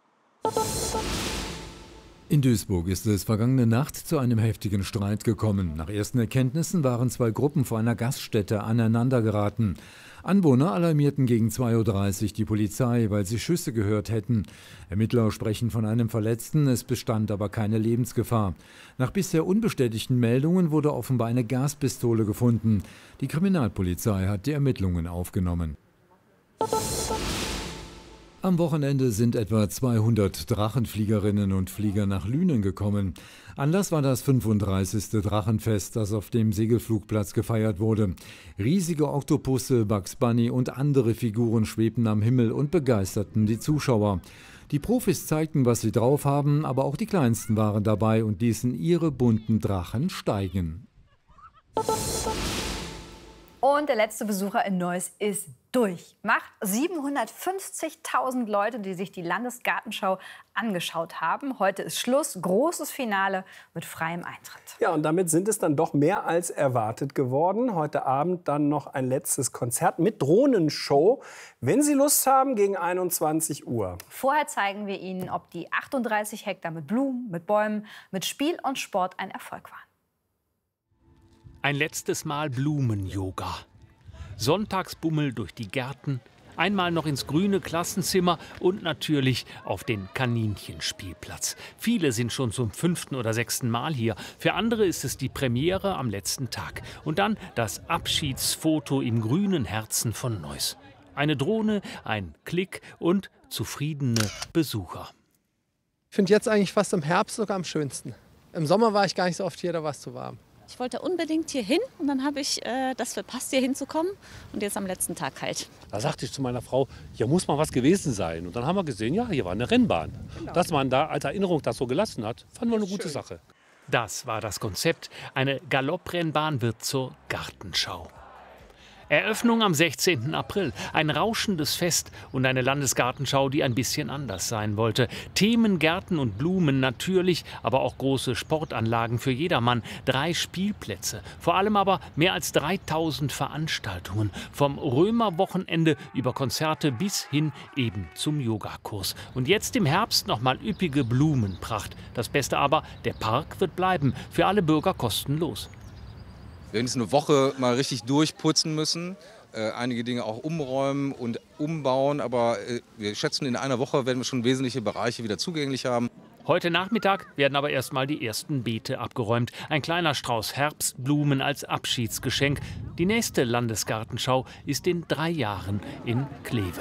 Speaker 9: In Duisburg ist es vergangene Nacht zu einem heftigen Streit gekommen. Nach ersten Erkenntnissen waren 2 Gruppen vor einer Gaststätte aneinandergeraten. Anwohner alarmierten gegen 2:30 Uhr die Polizei, weil sie Schüsse gehört hätten. Ermittler sprechen von einem Verletzten, es bestand aber keine Lebensgefahr. Nach bisher unbestätigten Meldungen wurde offenbar eine Gaspistole gefunden. Die Kriminalpolizei hat die Ermittlungen aufgenommen. Am Wochenende sind etwa 200 Drachenfliegerinnen und Flieger nach Lünen gekommen. Anlass war das 35. Drachenfest, das auf dem Segelflugplatz gefeiert wurde. Riesige Oktopusse, Bugs Bunny und andere Figuren schwebten am Himmel und begeisterten die Zuschauer. Die Profis zeigten, was sie drauf haben, aber auch die Kleinsten waren dabei und ließen ihre bunten Drachen steigen.
Speaker 5: Und der letzte Besucher in Neuss ist durch. Macht 750.000 Leute, die sich die Landesgartenschau angeschaut haben. Heute ist Schluss, großes Finale mit freiem Eintritt.
Speaker 3: Ja, und damit sind es dann doch mehr als erwartet geworden. Heute Abend dann noch ein letztes Konzert mit Drohnenshow. Wenn Sie Lust haben, gegen 21 Uhr.
Speaker 5: Vorher zeigen wir Ihnen, ob die 38 Hektar mit Blumen, mit Bäumen, mit Spiel und Sport ein Erfolg waren.
Speaker 12: Ein letztes Mal Blumen-Yoga. Sonntagsbummel durch die Gärten, einmal noch ins grüne Klassenzimmer und natürlich auf den Kaninchenspielplatz. Viele sind schon zum 5. oder 6. Mal hier. Für andere ist es die Premiere am letzten Tag. Und dann das Abschiedsfoto im grünen Herzen von Neuss. Eine Drohne, ein Klick und zufriedene Besucher.
Speaker 13: Ich finde jetzt eigentlich fast im Herbst sogar am schönsten. Im Sommer war ich gar nicht so oft hier, da war es zu warm.
Speaker 14: Ich wollte unbedingt hier hin und dann habe ich das verpasst, hier hinzukommen und jetzt am letzten Tag halt.
Speaker 15: Da sagte ich zu meiner Frau, hier muss mal was gewesen sein. Und dann haben wir gesehen, ja, hier war eine Rennbahn. Genau. Dass man da als Erinnerung das so gelassen hat, fanden wir eine gute Sache.
Speaker 12: Das war das Konzept. Eine Galopprennbahn wird zur Gartenschau. Eröffnung am 16. April. Ein rauschendes Fest und eine Landesgartenschau, die ein bisschen anders sein wollte. Themen, Gärten und Blumen natürlich, aber auch große Sportanlagen für jedermann. 3 Spielplätze. Vor allem aber mehr als 3000 Veranstaltungen. Vom Römerwochenende über Konzerte bis hin eben zum Yogakurs. Und jetzt im Herbst nochmal üppige Blumenpracht. Das Beste aber, der Park wird bleiben. Für alle Bürger kostenlos.
Speaker 16: Wir werden jetzt eine Woche mal richtig durchputzen müssen, einige Dinge auch umräumen und umbauen, aber wir schätzen, in einer Woche werden wir schon wesentliche Bereiche wieder zugänglich haben.
Speaker 12: Heute Nachmittag werden aber erstmal die ersten Beete abgeräumt. Ein kleiner Strauß Herbstblumen als Abschiedsgeschenk. Die nächste Landesgartenschau ist in 3 Jahren in Kleve.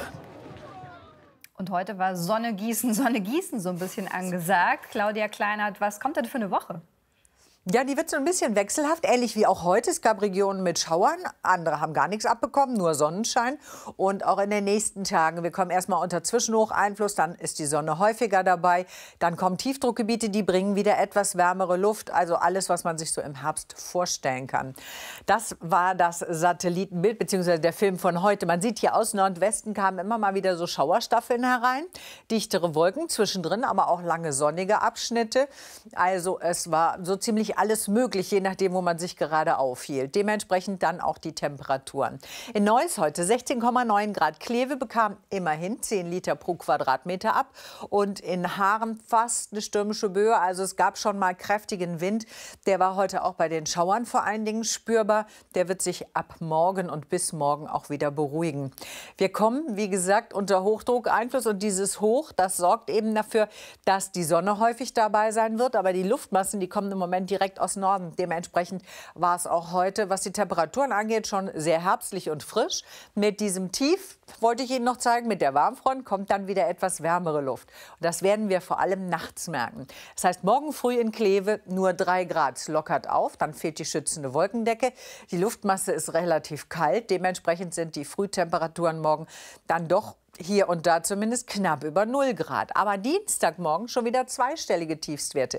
Speaker 5: Und heute war Sonne gießen so ein bisschen angesagt. Claudia Kleinert, was kommt denn für eine Woche?
Speaker 17: Ja, die wird so ein bisschen wechselhaft, ähnlich wie auch heute. Es gab Regionen mit Schauern, andere haben gar nichts abbekommen, nur Sonnenschein. Und auch in den nächsten Tagen, wir kommen erstmal unter Zwischenhocheinfluss, dann ist die Sonne häufiger dabei. Dann kommen Tiefdruckgebiete, die bringen wieder etwas wärmere Luft, also alles, was man sich so im Herbst vorstellen kann. Das war das Satellitenbild bzw. der Film von heute. Man sieht hier aus Nordwesten kamen immer mal wieder so Schauerstaffeln herein, dichtere Wolken zwischendrin, aber auch lange sonnige Abschnitte. Also es war so ziemlich alles möglich, je nachdem, wo man sich gerade aufhielt. Dementsprechend dann auch die Temperaturen. In Neuss heute 16,9 Grad. Kleve bekam immerhin 10 Liter pro Quadratmeter ab. Und in Haaren fast eine stürmische Böe. Also es gab schon mal kräftigen Wind. Der war heute auch bei den Schauern vor allen Dingen spürbar. Der wird sich ab morgen und bis morgen auch wieder beruhigen. Wir kommen, wie gesagt, unter Hochdruckeinfluss. Und dieses Hoch, das sorgt eben dafür, dass die Sonne häufig dabei sein wird. Aber die Luftmassen, die kommen im Moment direkt aus Norden. Dementsprechend war es auch heute, was die Temperaturen angeht, schon sehr herbstlich und frisch. Mit diesem Tief, wollte ich Ihnen noch zeigen, mit der Warmfront kommt dann wieder etwas wärmere Luft. Und das werden wir vor allem nachts merken. Das heißt, morgen früh in Kleve nur 3 Grad. Es lockert auf, dann fehlt die schützende Wolkendecke. Die Luftmasse ist relativ kalt. Dementsprechend sind die Frühtemperaturen morgen dann doch hier und da zumindest knapp über 0 Grad. Aber Dienstagmorgen schon wieder zweistellige Tiefstwerte.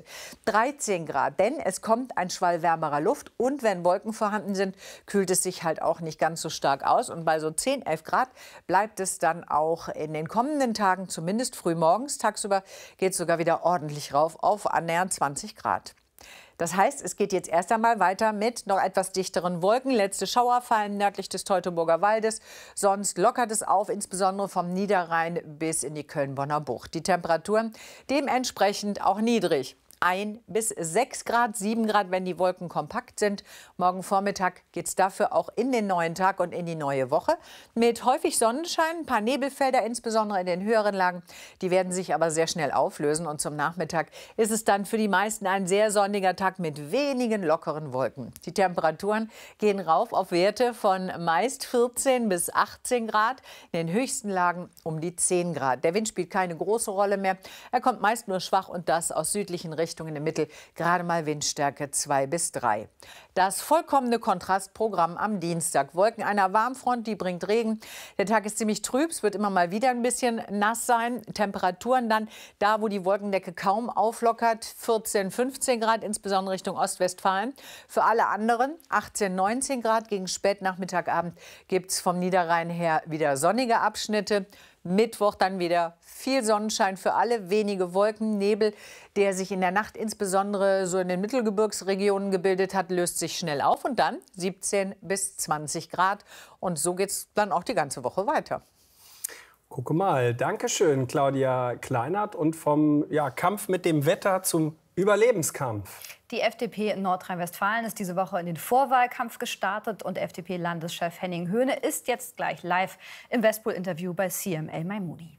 Speaker 17: 13 Grad, denn es kommt ein Schwall wärmerer Luft. Und wenn Wolken vorhanden sind, kühlt es sich halt auch nicht ganz so stark aus. Und bei so 10, 11 Grad bleibt es dann auch in den kommenden Tagen, zumindest frühmorgens. Tagsüber geht es sogar wieder ordentlich rauf auf annähernd 20 Grad. Das heißt, es geht jetzt erst einmal weiter mit noch etwas dichteren Wolken. Letzte Schauer fallen nördlich des Teutoburger Waldes. Sonst lockert es auf, insbesondere vom Niederrhein bis in die Köln-Bonner Bucht. Die Temperaturen dementsprechend auch niedrig. 1 bis 6 Grad, 7 Grad, wenn die Wolken kompakt sind. Morgen Vormittag geht es dafür auch in den neuen Tag und in die neue Woche. Mit häufig Sonnenschein, ein paar Nebelfelder, insbesondere in den höheren Lagen. Die werden sich aber sehr schnell auflösen. Und zum Nachmittag ist es dann für die meisten ein sehr sonniger Tag mit wenigen lockeren Wolken. Die Temperaturen gehen rauf auf Werte von meist 14 bis 18 Grad. In den höchsten Lagen um die 10 Grad. Der Wind spielt keine große Rolle mehr. Er kommt meist nur schwach und das aus südlichen Richtungen im Mittel. Gerade mal Windstärke 2 bis 3. Das vollkommene Kontrastprogramm am Dienstag. Wolken einer Warmfront, die bringt Regen. Der Tag ist ziemlich trüb. Es wird immer mal wieder ein bisschen nass sein. Temperaturen dann da, wo die Wolkendecke kaum auflockert. 14, 15 Grad, insbesondere Richtung Ostwestfalen. Für alle anderen 18, 19 Grad. Gegen Spätnachmittagabend gibt es vom Niederrhein her wieder sonnige Abschnitte. Mittwoch dann wieder viel Sonnenschein für alle, wenige Wolken. Nebel, der sich in der Nacht insbesondere so in den Mittelgebirgsregionen gebildet hat, löst sich schnell auf. Und dann 17 bis 20 Grad. Und so geht es dann auch die ganze Woche weiter.
Speaker 3: Gucke mal, Dankeschön, Claudia Kleinert. Und vom Kampf mit dem Wetter zum Überlebenskampf.
Speaker 5: Die FDP in Nordrhein-Westfalen ist diese Woche in den Vorwahlkampf gestartet und FDP-Landeschef Henning Höhne ist jetzt gleich live im Westpol-Interview bei CML Maimouni.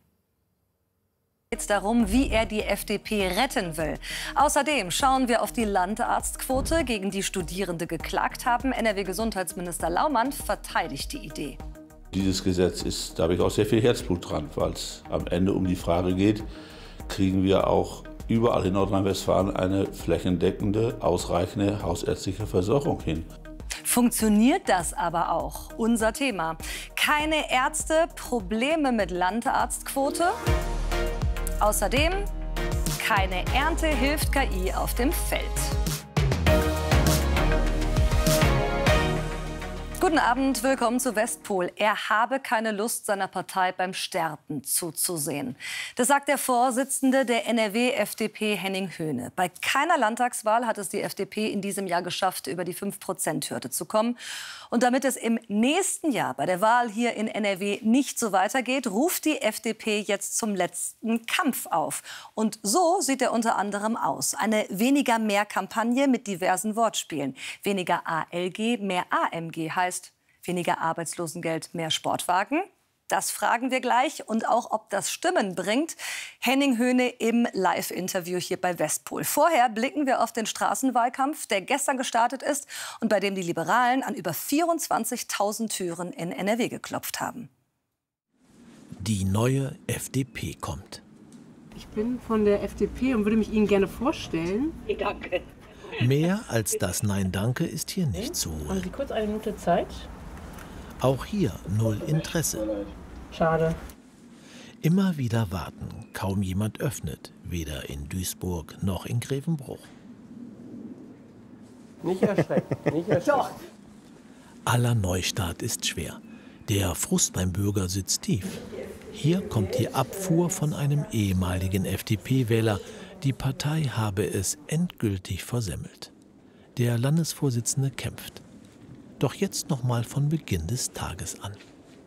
Speaker 18: Es geht darum, wie er die FDP retten will. Außerdem schauen wir auf die Landarztquote, gegen die Studierende geklagt haben. NRW-Gesundheitsminister Laumann verteidigt die Idee.
Speaker 19: Dieses Gesetz da habe ich auch sehr viel Herzblut dran, weil es am Ende um die Frage geht, kriegen wir auch überall in Nordrhein-Westfalen eine flächendeckende, ausreichende hausärztliche Versorgung hin.
Speaker 18: Funktioniert das aber auch? Unser Thema. Keine Ärzte, Probleme mit Landarztquote. Außerdem, keine Ernte hilft KI auf dem Feld. Guten Abend, willkommen zu Westpol. Er habe keine Lust, seiner Partei beim Sterben zuzusehen. Das sagt der Vorsitzende der NRW-FDP, Henning Höhne. Bei keiner Landtagswahl hat es die FDP in diesem Jahr geschafft, über die 5%-Hürde zu kommen. Und damit es im nächsten Jahr bei der Wahl hier in NRW nicht so weitergeht, ruft die FDP jetzt zum letzten Kampf auf. Und so sieht er unter anderem aus. Eine Weniger-Mehr-Kampagne mit diversen Wortspielen. Weniger ALG, mehr AMG heißt weniger Arbeitslosengeld, mehr Sportwagen. Das fragen wir gleich. Und auch, ob das Stimmen bringt. Henning Höhne im Live-Interview hier bei Westpol. Vorher blicken wir auf den Straßenwahlkampf, der gestern gestartet ist und bei dem die Liberalen an über 24.000 Türen in NRW geklopft haben.
Speaker 20: Die neue FDP kommt.
Speaker 21: Ich bin von der FDP und würde mich Ihnen gerne vorstellen.
Speaker 20: Danke. Mehr als das Nein, danke ist hier nicht zu holen.
Speaker 21: Haben Sie kurz eine Minute Zeit?
Speaker 20: Auch hier null Interesse.
Speaker 21: Schade.
Speaker 20: Immer wieder warten, kaum jemand öffnet, weder in Duisburg noch in Grevenbruch.
Speaker 3: Nicht erschrecken, nicht erschrecken. Doch.
Speaker 20: Aller Neustart ist schwer. Der Frust beim Bürger sitzt tief. Hier kommt die Abfuhr von einem ehemaligen FDP-Wähler. Die Partei habe es endgültig versemmelt. Der Landesvorsitzende kämpft. Doch jetzt noch mal von Beginn des Tages an.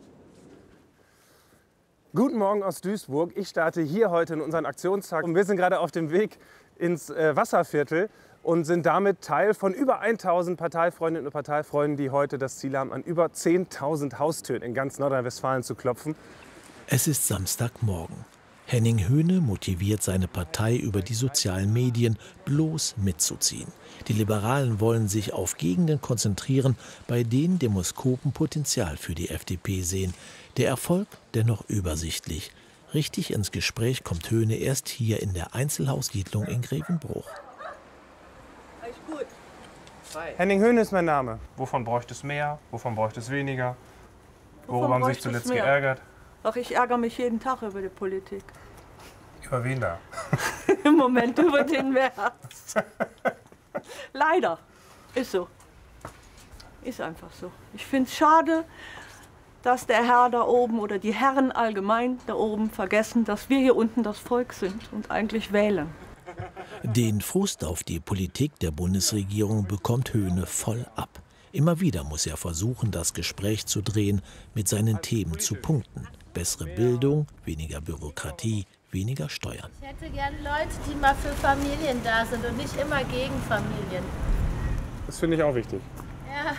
Speaker 22: Guten Morgen aus Duisburg. Ich starte hier heute in unseren Aktionstag. Und wir sind gerade auf dem Weg ins Wasserviertel und sind damit Teil von über 1000 Parteifreundinnen und Parteifreunden, die heute das Ziel haben, an über 10.000 Haustüren in ganz Nordrhein-Westfalen zu klopfen.
Speaker 20: Es ist Samstagmorgen. Henning Höhne motiviert seine Partei über die sozialen Medien, bloß mitzuziehen. Die Liberalen wollen sich auf Gegenden konzentrieren, bei denen Demoskopen Potenzial für die FDP sehen. Der Erfolg dennoch übersichtlich. Richtig ins Gespräch kommt Höhne erst hier in der Einzelhaussiedlung in Grevenbruch.
Speaker 22: Alles gut. Henning Höhne ist mein Name. Wovon bräuchte es mehr? Wovon bräuchte es weniger? Worüber haben Sie sich zuletzt geärgert?
Speaker 23: Ach, ich ärgere mich jeden Tag über die Politik.
Speaker 22: Über wen da?
Speaker 23: Im Moment über den März. Leider. Ist so. Ist einfach so. Ich finde es schade, dass der Herr da oben oder die Herren allgemein da oben vergessen, dass wir hier unten das Volk sind und eigentlich wählen.
Speaker 20: Den Frust auf die Politik der Bundesregierung bekommt Höhne voll ab. Immer wieder muss er versuchen, das Gespräch zu drehen, mit seinen Themen zu punkten. Bessere Bildung, weniger Bürokratie, weniger Steuern.
Speaker 2: Ich hätte gern Leute, die mal für Familien da sind und nicht immer gegen Familien.
Speaker 22: Das finde ich auch wichtig.
Speaker 2: Ja.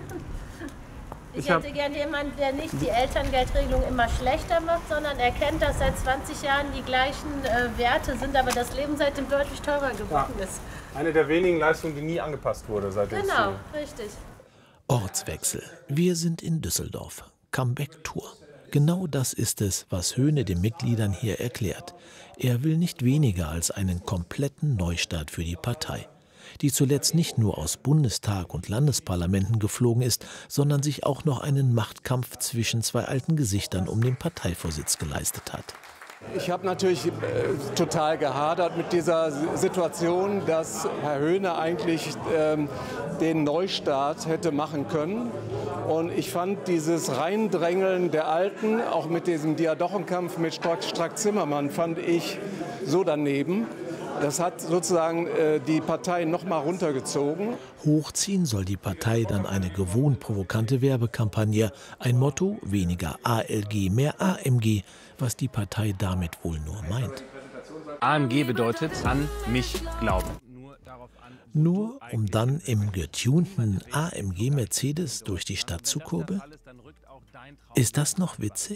Speaker 2: Ich hätte gern jemanden, der nicht die Elterngeldregelung immer schlechter macht, sondern erkennt, dass seit 20 Jahren die gleichen Werte sind, aber das Leben seitdem deutlich teurer geworden ist.
Speaker 22: Eine der wenigen Leistungen, die nie angepasst wurde seitdem.
Speaker 2: Genau, richtig.
Speaker 20: Ortswechsel. Wir sind in Düsseldorf. Comeback-Tour. Genau das ist es, was Höhne den Mitgliedern hier erklärt. Er will nicht weniger als einen kompletten Neustart für die Partei, die zuletzt nicht nur aus Bundestag und Landesparlamenten geflogen ist, sondern sich auch noch einen Machtkampf zwischen zwei alten Gesichtern um den Parteivorsitz geleistet hat.
Speaker 4: Ich habe natürlich total gehadert mit dieser Situation, dass Herr Höhne eigentlich den Neustart hätte machen können. Und ich fand dieses Reindrängeln der Alten, auch mit diesem Diadochenkampf mit Strack-Zimmermann, fand ich so daneben. Das hat sozusagen die Partei noch mal runtergezogen.
Speaker 20: Hochziehen soll die Partei dann eine gewohnt provokante Werbekampagne. Ein Motto: weniger ALG, mehr AMG, was die Partei damit wohl nur meint.
Speaker 6: AMG bedeutet an mich glauben.
Speaker 20: Nur um dann im getunten AMG Mercedes durch die Stadt zu kurbeln? Ist das noch witzig?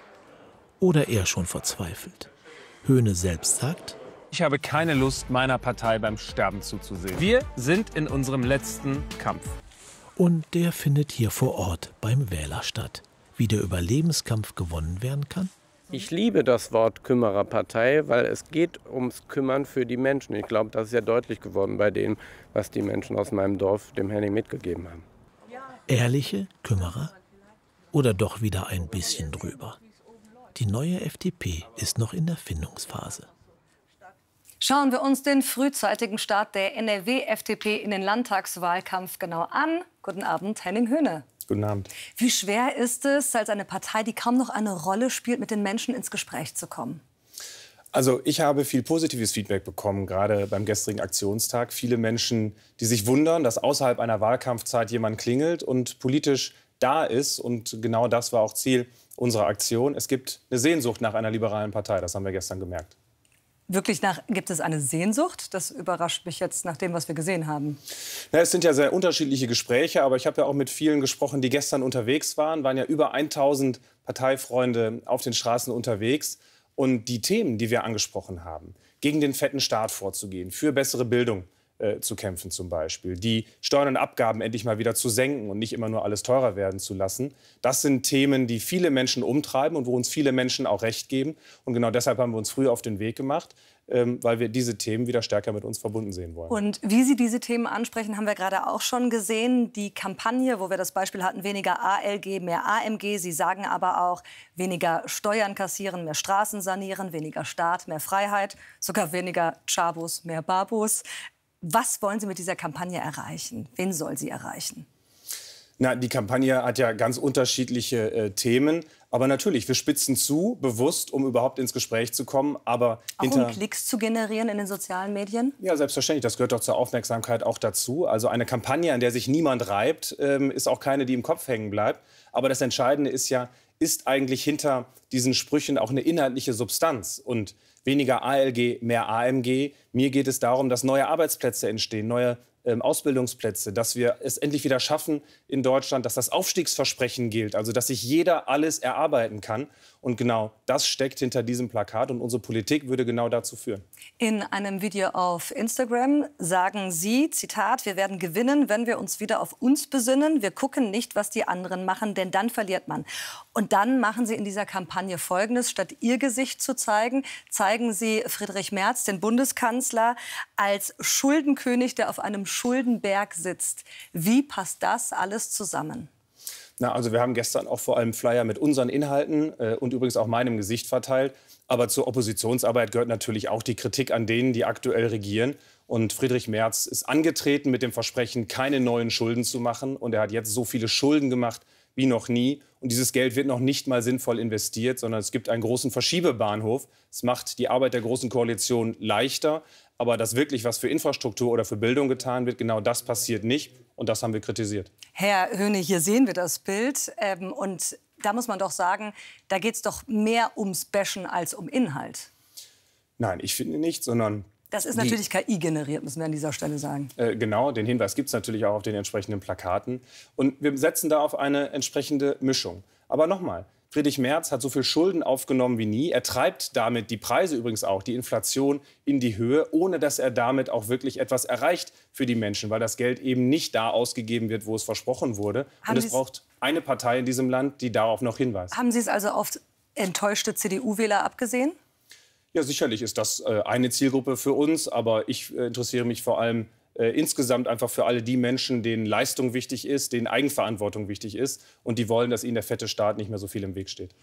Speaker 20: Oder eher schon verzweifelt? Höhne selbst sagt:
Speaker 6: Ich habe keine Lust, meiner Partei beim Sterben zuzusehen. Wir sind in unserem letzten Kampf.
Speaker 20: Und der findet hier vor Ort beim Wähler statt. Wie der Überlebenskampf gewonnen werden kann?
Speaker 7: Ich liebe das Wort Kümmererpartei, weil es geht ums Kümmern für die Menschen. Ich glaube, das ist ja deutlich geworden bei dem, was die Menschen aus meinem Dorf dem Henning mitgegeben haben.
Speaker 20: Ehrliche Kümmerer? Oder doch wieder ein bisschen drüber? Die neue FDP ist noch in der Findungsphase.
Speaker 18: Schauen wir uns den frühzeitigen Start der NRW-FDP in den Landtagswahlkampf genau an. Guten Abend, Henning Höhne.
Speaker 22: Guten Abend.
Speaker 18: Wie schwer ist es, als eine Partei, die kaum noch eine Rolle spielt, mit den Menschen ins Gespräch zu kommen?
Speaker 22: Also ich habe viel positives Feedback bekommen, gerade beim gestrigen Aktionstag. Viele Menschen, die sich wundern, dass außerhalb einer Wahlkampfzeit jemand klingelt und politisch da ist. Und genau das war auch Ziel unserer Aktion. Es gibt eine Sehnsucht nach einer liberalen Partei, das haben wir gestern gemerkt.
Speaker 18: Wirklich gibt es eine Sehnsucht? Das überrascht mich jetzt nach dem, was wir gesehen haben.
Speaker 22: Ja, es sind ja sehr unterschiedliche Gespräche, aber ich habe ja auch mit vielen gesprochen, die gestern unterwegs waren. Waren ja über 1000 Parteifreunde auf den Straßen unterwegs. Und die Themen, die wir angesprochen haben, gegen den fetten Staat vorzugehen, für bessere Bildung zu kämpfen zum Beispiel, die Steuern und Abgaben endlich mal wieder zu senken und nicht immer nur alles teurer werden zu lassen. Das sind Themen, die viele Menschen umtreiben und wo uns viele Menschen auch recht geben. Und genau deshalb haben wir uns früh auf den Weg gemacht, weil wir diese Themen wieder stärker mit uns verbunden sehen wollen.
Speaker 18: Und wie Sie diese Themen ansprechen, haben wir gerade auch schon gesehen. Die Kampagne, wo wir das Beispiel hatten, weniger ALG, mehr AMG. Sie sagen aber auch, weniger Steuern kassieren, mehr Straßen sanieren, weniger Staat, mehr Freiheit, sogar weniger Chabos, mehr Babos. Was wollen Sie mit dieser Kampagne erreichen? Wen soll sie erreichen?
Speaker 22: Na, die Kampagne hat ja ganz unterschiedliche Themen. Aber natürlich, wir spitzen zu, bewusst, um überhaupt ins Gespräch zu kommen. Aber
Speaker 18: auch um Klicks zu generieren in den sozialen Medien?
Speaker 22: Ja, selbstverständlich. Das gehört doch zur Aufmerksamkeit auch dazu. Also eine Kampagne, an der sich niemand reibt, ist auch keine, die im Kopf hängen bleibt. Aber das Entscheidende ist ja, ist eigentlich hinter diesen Sprüchen auch eine inhaltliche Substanz? Und weniger ALG, mehr AMG. Mir geht es darum, dass neue Arbeitsplätze entstehen, neue Ausbildungsplätze, dass wir es endlich wieder schaffen in Deutschland, dass das Aufstiegsversprechen gilt, also dass sich jeder alles erarbeiten kann. Und genau das steckt hinter diesem Plakat und unsere Politik würde genau dazu führen.
Speaker 18: In einem Video auf Instagram sagen Sie, Zitat, wir werden gewinnen, wenn wir uns wieder auf uns besinnen. Wir gucken nicht, was die anderen machen, denn dann verliert man. Und dann machen Sie in dieser Kampagne Folgendes. Statt Ihr Gesicht zu zeigen, zeigen Sie Friedrich Merz, den Bundeskanzler, als Schuldenkönig, der auf einem Schuldenberg sitzt. Wie passt das alles zusammen?
Speaker 22: Na, also wir haben gestern auch vor allem Flyer mit unseren Inhalten und übrigens auch meinem Gesicht verteilt. Aber zur Oppositionsarbeit gehört natürlich auch die Kritik an denen, die aktuell regieren. Und Friedrich Merz ist angetreten mit dem Versprechen, keine neuen Schulden zu machen. Und er hat jetzt so viele Schulden gemacht wie noch nie. Und dieses Geld wird noch nicht mal sinnvoll investiert, sondern es gibt einen großen Verschiebebahnhof. Es macht die Arbeit der Großen Koalition leichter. Aber dass wirklich was für Infrastruktur oder für Bildung getan wird, genau das passiert nicht. Und das haben wir kritisiert.
Speaker 18: Herr Höhne, hier sehen wir das Bild. Und da muss man doch sagen, da geht es doch mehr ums Bashen als um Inhalt.
Speaker 1: Nein, ich finde nicht, sondern...
Speaker 18: Das ist natürlich KI generiert, müssen wir an dieser Stelle sagen.
Speaker 1: Genau, den Hinweis gibt es natürlich auch auf den entsprechenden Plakaten. Und wir setzen da auf eine entsprechende Mischung. Aber nochmal, Friedrich Merz hat so viel Schulden aufgenommen wie nie. Er treibt damit die Preise übrigens auch, die Inflation in die Höhe, ohne dass er damit auch wirklich etwas erreicht für die Menschen, weil das Geld eben nicht da ausgegeben wird, wo es versprochen wurde. Und es braucht eine Partei in diesem Land, die darauf noch hinweist.
Speaker 18: Haben Sie es also auf enttäuschte CDU-Wähler abgesehen?
Speaker 1: Ja, sicherlich ist das eine Zielgruppe für uns, aber ich interessiere mich vor allem insgesamt einfach für alle die Menschen, denen Leistung wichtig ist, denen Eigenverantwortung wichtig ist und die wollen, dass ihnen der fette Staat nicht mehr so viel im Weg steht.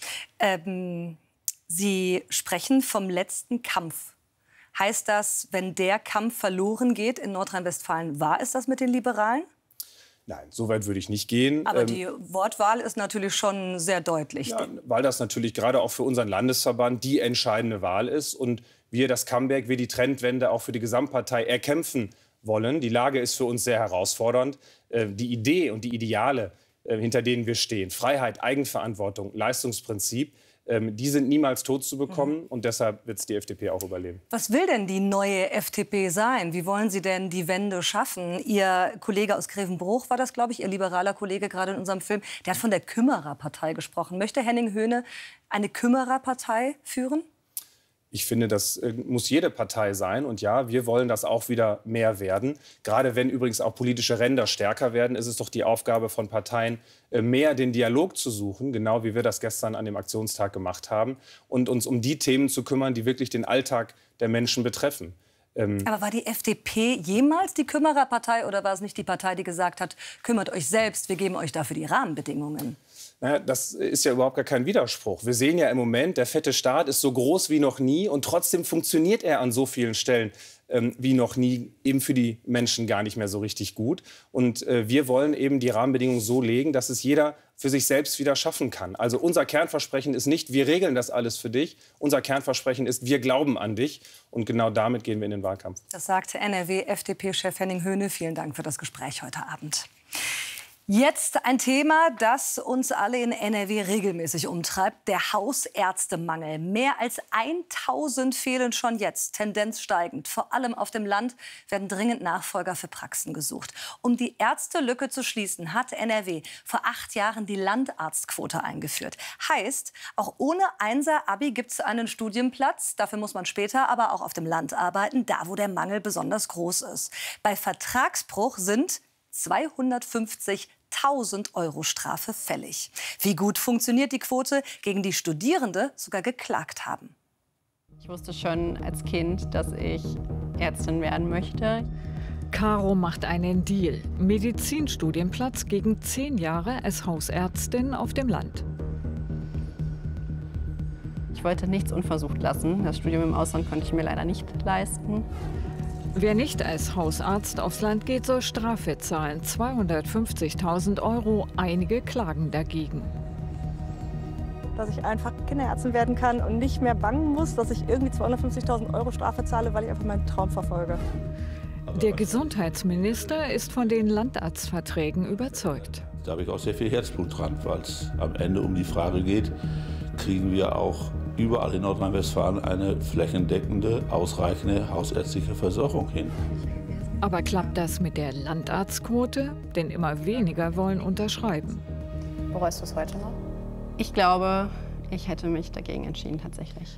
Speaker 18: Sie sprechen vom letzten Kampf. Heißt das, wenn der Kampf verloren geht in Nordrhein-Westfalen, war es das mit den Liberalen?
Speaker 1: Nein, so weit würde ich nicht gehen.
Speaker 18: Aber die Wortwahl ist natürlich schon sehr deutlich.
Speaker 1: Ja, weil das natürlich gerade auch für unseren Landesverband die entscheidende Wahl ist und wir das Comeback, wir die Trendwende auch für die Gesamtpartei erkämpfen wollen. Die Lage ist für uns sehr herausfordernd. Die Idee und die Ideale, hinter denen wir stehen, Freiheit, Eigenverantwortung, Leistungsprinzip, die sind niemals tot zu bekommen und deshalb wird es die FDP auch überleben.
Speaker 18: Was will denn die neue FDP sein? Wie wollen Sie denn die Wende schaffen? Ihr Kollege aus Grevenbruch war das, glaube ich, Ihr liberaler Kollege gerade in unserem Film, der hat von der Kümmererpartei gesprochen. Möchte Henning Höhne eine Kümmererpartei führen?
Speaker 1: Ich finde, das muss jede Partei sein. Und ja, wir wollen das auch wieder mehr werden. Gerade wenn übrigens auch politische Ränder stärker werden, ist es doch die Aufgabe von Parteien, mehr den Dialog zu suchen, genau wie wir das gestern an dem Aktionstag gemacht haben, und uns um die Themen zu kümmern, die wirklich den Alltag der Menschen betreffen.
Speaker 18: Aber war die FDP jemals die Kümmererpartei oder war es nicht die Partei, die gesagt hat, kümmert euch selbst, wir geben euch dafür die Rahmenbedingungen?
Speaker 1: Naja, das ist ja überhaupt gar kein Widerspruch. Wir sehen ja im Moment, der fette Staat ist so groß wie noch nie und trotzdem funktioniert er an so vielen Stellen wie noch nie, eben für die Menschen gar nicht mehr so richtig gut. Und wir wollen eben die Rahmenbedingungen so legen, dass es jeder für sich selbst wieder schaffen kann. Also unser Kernversprechen ist nicht, wir regeln das alles für dich. Unser Kernversprechen ist, wir glauben an dich. Und genau damit gehen wir in den Wahlkampf.
Speaker 18: Das sagte NRW-FDP-Chef Henning Höhne. Vielen Dank für das Gespräch heute Abend. Jetzt ein Thema, das uns alle in NRW regelmäßig umtreibt, der Hausärztemangel. Mehr als 1000 fehlen schon jetzt, Tendenz steigend. Vor allem auf dem Land werden dringend Nachfolger für Praxen gesucht. Um die Ärztelücke zu schließen, hat NRW vor 8 Jahren die Landarztquote eingeführt. Heißt, auch ohne 1er-Abi gibt es einen Studienplatz. Dafür muss man später aber auch auf dem Land arbeiten, da wo der Mangel besonders groß ist. Bei Vertragsbruch sind 250.000 € Strafe fällig. Wie gut funktioniert die Quote, gegen die Studierende sogar geklagt haben?
Speaker 8: Ich wusste schon als Kind, dass ich Ärztin werden möchte.
Speaker 10: Caro macht einen Deal. Medizinstudienplatz gegen 10 Jahre als Hausärztin auf dem Land.
Speaker 8: Ich wollte nichts unversucht lassen. Das Studium im Ausland konnte ich mir leider nicht leisten.
Speaker 10: Wer nicht als Hausarzt aufs Land geht, soll Strafe zahlen. 250.000 €. Einige klagen dagegen.
Speaker 24: Dass ich einfach Kinderärztin werden kann und nicht mehr bangen muss, dass ich irgendwie 250.000 € Strafe zahle, weil ich einfach meinen Traum verfolge.
Speaker 10: Der Gesundheitsminister ist von den Landarztverträgen überzeugt.
Speaker 19: Da habe ich auch sehr viel Herzblut dran, weil es am Ende um die Frage geht, kriegen wir auch überall in Nordrhein-Westfalen eine flächendeckende, ausreichende hausärztliche Versorgung hin.
Speaker 10: Aber klappt das mit der Landarztquote? Denn immer weniger wollen unterschreiben.
Speaker 8: Bereust du es heute noch? Ich glaube, ich hätte mich dagegen entschieden, tatsächlich.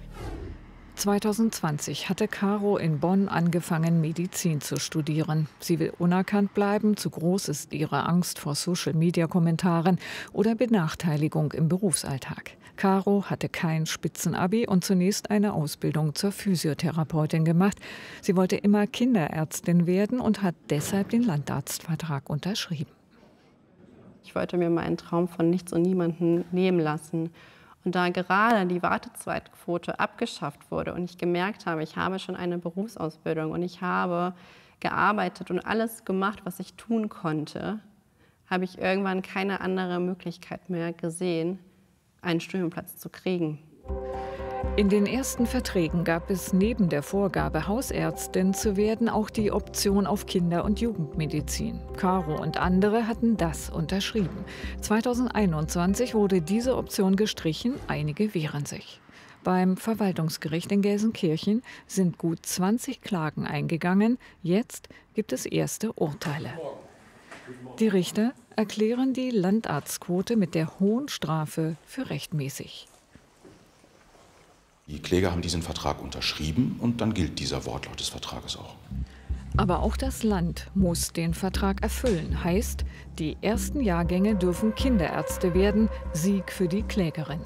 Speaker 10: 2020 hatte Caro in Bonn angefangen, Medizin zu studieren. Sie will unerkannt bleiben, zu groß ist ihre Angst vor Social-Media-Kommentaren oder Benachteiligung im Berufsalltag. Caro hatte kein Spitzenabi und zunächst eine Ausbildung zur Physiotherapeutin gemacht. Sie wollte immer Kinderärztin werden und hat deshalb den Landarztvertrag unterschrieben.
Speaker 8: Ich wollte mir meinen Traum von nichts und niemandem nehmen lassen. Und da gerade die Wartezeitquote abgeschafft wurde und ich gemerkt habe, ich habe schon eine Berufsausbildung und ich habe gearbeitet und alles gemacht, was ich tun konnte, habe ich irgendwann keine andere Möglichkeit mehr gesehen, einen Studienplatz zu kriegen.
Speaker 10: In den ersten Verträgen gab es neben der Vorgabe, Hausärztin zu werden, auch die Option auf Kinder- und Jugendmedizin. Caro und andere hatten das unterschrieben. 2021 wurde diese Option gestrichen, einige wehren sich. Beim Verwaltungsgericht in Gelsenkirchen sind gut 20 Klagen eingegangen. Jetzt gibt es erste Urteile. Die Richter erklären die Landarztquote mit der hohen Strafe für rechtmäßig.
Speaker 9: Die Kläger haben diesen Vertrag unterschrieben und dann gilt dieser Wortlaut des Vertrages auch.
Speaker 10: Aber auch das Land muss den Vertrag erfüllen. Heißt, die ersten Jahrgänge dürfen Kinderärzte werden. Sieg für die Klägerin.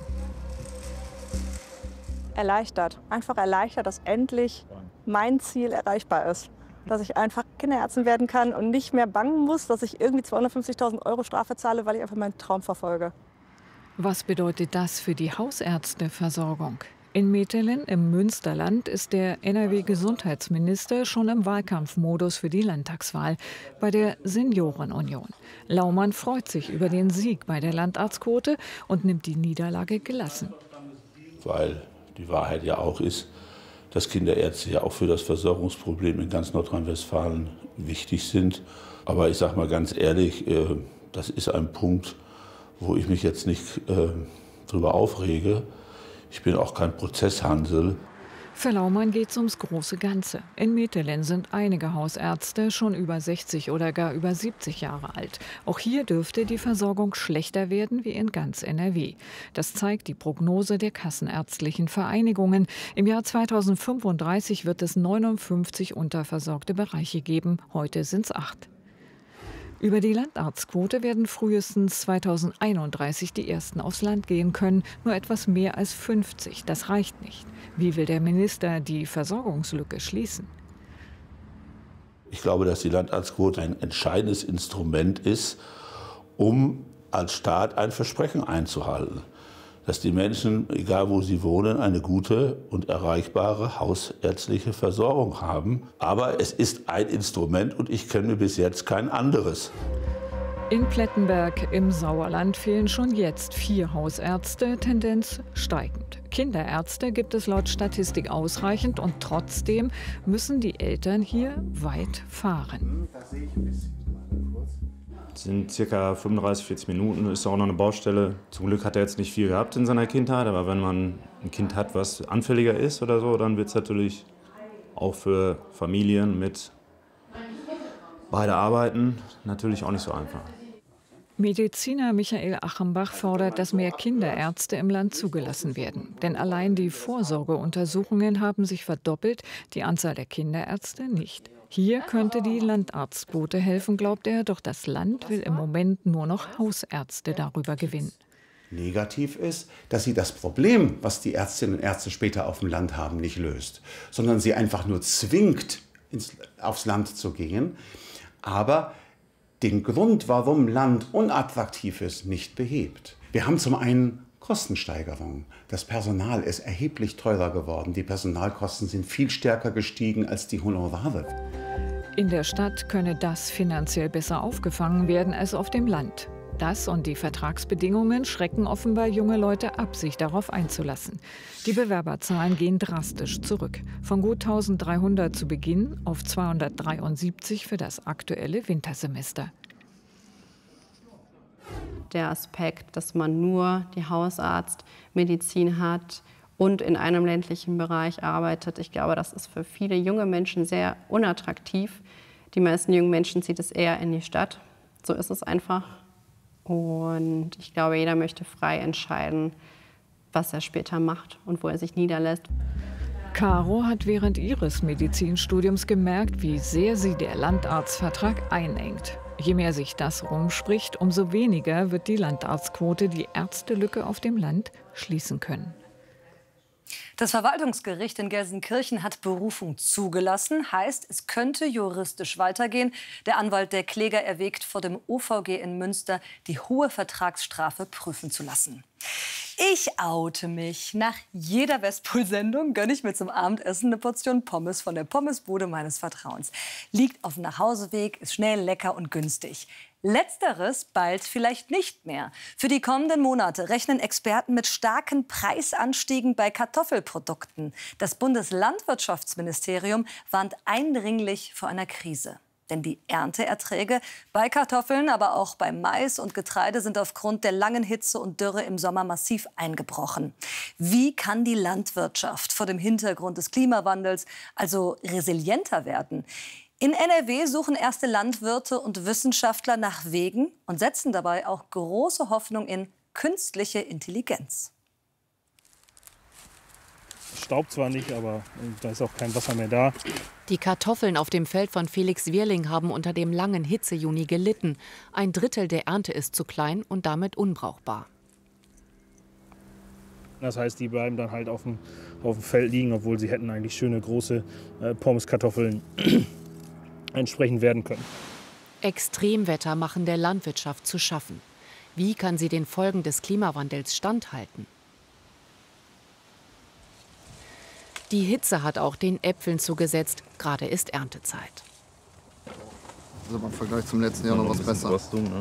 Speaker 24: Erleichtert. Einfach erleichtert, dass endlich mein Ziel erreichbar ist. Dass ich einfach Kinderärztin werden kann und nicht mehr bangen muss, dass ich irgendwie 250.000 € Strafe zahle, weil ich einfach meinen Traum verfolge.
Speaker 10: Was bedeutet das für die Hausärzteversorgung? In Metelen im Münsterland ist der NRW-Gesundheitsminister schon im Wahlkampfmodus für die Landtagswahl bei der Seniorenunion. Laumann freut sich über den Sieg bei der Landarztquote und nimmt die Niederlage gelassen.
Speaker 19: Weil die Wahrheit ja auch ist, dass Kinderärzte ja auch für das Versorgungsproblem in ganz Nordrhein-Westfalen wichtig sind. Aber ich sage mal ganz ehrlich, das ist ein Punkt, wo ich mich jetzt nicht drüber aufrege. Ich bin auch kein Prozesshansel.
Speaker 10: Für Laumann geht es ums große Ganze. In Metelen sind einige Hausärzte schon über 60 oder gar über 70 Jahre alt. Auch hier dürfte die Versorgung schlechter werden wie in ganz NRW. Das zeigt die Prognose der kassenärztlichen Vereinigungen. Im Jahr 2035 wird es 59 unterversorgte Bereiche geben. Heute sind es 8. Über die Landarztquote werden frühestens 2031 die ersten aufs Land gehen können. Nur etwas mehr als 50. Das reicht nicht. Wie will der Minister die Versorgungslücke schließen?
Speaker 19: Ich glaube, dass die Landarztquote ein entscheidendes Instrument ist, um als Staat ein Versprechen einzuhalten. Dass die Menschen, egal wo sie wohnen, eine gute und erreichbare hausärztliche Versorgung haben. Aber es ist ein Instrument und ich kenne bis jetzt kein anderes.
Speaker 10: In Plettenberg im Sauerland fehlen schon jetzt 4 Hausärzte, Tendenz steigend. Kinderärzte gibt es laut Statistik ausreichend und trotzdem müssen die Eltern hier weit fahren.
Speaker 11: Das sind circa 35, 40 Minuten, ist auch noch eine Baustelle. Zum Glück hat er jetzt nicht viel gehabt in seiner Kindheit, aber wenn man ein Kind hat, was anfälliger ist oder so, dann wird es natürlich auch für Familien mit beide Arbeiten natürlich auch nicht so einfach.
Speaker 10: Mediziner Michael Achenbach fordert, dass mehr Kinderärzte im Land zugelassen werden. Denn allein die Vorsorgeuntersuchungen haben sich verdoppelt, die Anzahl der Kinderärzte nicht. Hier könnte die Landarztquote helfen, glaubt er, doch das Land will im Moment nur noch Hausärzte darüber gewinnen.
Speaker 13: Negativ ist, dass sie das Problem, was die Ärztinnen und Ärzte später auf dem Land haben, nicht löst, sondern sie einfach nur zwingt, aufs Land zu gehen, aber den Grund, warum Land unattraktiv ist, nicht behebt. Wir haben zum einen Kostensteigerungen. Das Personal ist erheblich teurer geworden. Die Personalkosten sind viel stärker gestiegen als die Honorare.
Speaker 10: In der Stadt könne das finanziell besser aufgefangen werden als auf dem Land. Das und die Vertragsbedingungen schrecken offenbar junge Leute ab, sich darauf einzulassen. Die Bewerberzahlen gehen drastisch zurück. Von gut 1300 zu Beginn auf 273 für das aktuelle Wintersemester.
Speaker 8: Der Aspekt, dass man nur die Hausarztmedizin hat und in einem ländlichen Bereich arbeitet, ich glaube, das ist für viele junge Menschen sehr unattraktiv. Die meisten jungen Menschen zieht es eher in die Stadt. So ist es einfach. Und ich glaube, jeder möchte frei entscheiden, was er später macht und wo er sich niederlässt.
Speaker 10: Caro hat während ihres Medizinstudiums gemerkt, wie sehr sie der Landarztvertrag einengt. Je mehr sich das rumspricht, umso weniger wird die Landarztquote die Ärztelücke auf dem Land schließen können.
Speaker 18: Das Verwaltungsgericht in Gelsenkirchen hat Berufung zugelassen. Heißt, es könnte juristisch weitergehen. Der Anwalt der Kläger erwägt, vor dem OVG in Münster die hohe Vertragsstrafe prüfen zu lassen. Ich oute mich. Nach jeder Westpol-Sendung gönne ich mir zum Abendessen eine Portion Pommes von der Pommesbude meines Vertrauens. Liegt auf dem Nachhauseweg, ist schnell, lecker und günstig. Letzteres bald vielleicht nicht mehr. Für die kommenden Monate rechnen Experten mit starken Preisanstiegen bei Kartoffelprodukten. Das Bundeslandwirtschaftsministerium warnt eindringlich vor einer Krise. Denn die Ernteerträge bei Kartoffeln, aber auch bei Mais und Getreide sind aufgrund der langen Hitze und Dürre im Sommer massiv eingebrochen. Wie kann die Landwirtschaft vor dem Hintergrund des Klimawandels also resilienter werden? In NRW suchen erste Landwirte und Wissenschaftler nach Wegen und setzen dabei auch große Hoffnung in künstliche Intelligenz.
Speaker 12: Staubt zwar nicht, aber da ist auch kein Wasser mehr da.
Speaker 14: Die Kartoffeln auf dem Feld von Felix Wierling haben unter dem langen Hitzejuni gelitten. 1/3 der Ernte ist zu klein und damit unbrauchbar.
Speaker 12: Das heißt, die bleiben dann halt auf dem Feld liegen, obwohl sie hätten eigentlich schöne große Pommeskartoffeln entsprechend werden können.
Speaker 14: Extremwetter machen der Landwirtschaft zu schaffen. Wie kann sie den Folgen des Klimawandels standhalten? Die Hitze hat auch den Äpfeln zugesetzt. Gerade ist Erntezeit.
Speaker 15: Also im Vergleich zum letzten Jahr noch was besser.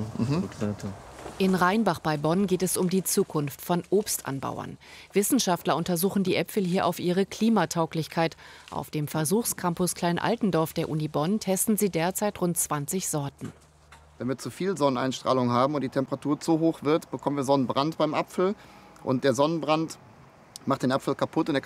Speaker 14: In Rheinbach bei Bonn geht es um die Zukunft von Obstanbauern. Wissenschaftler untersuchen die Äpfel hier auf ihre Klimatauglichkeit. Auf dem Versuchscampus Klein-Altendorf der Uni Bonn testen sie derzeit rund 20 Sorten.
Speaker 15: Wenn wir zu viel Sonneneinstrahlung haben und die Temperatur zu hoch wird, bekommen wir Sonnenbrand beim Apfel. Und der Sonnenbrand macht den Apfel kaputt und er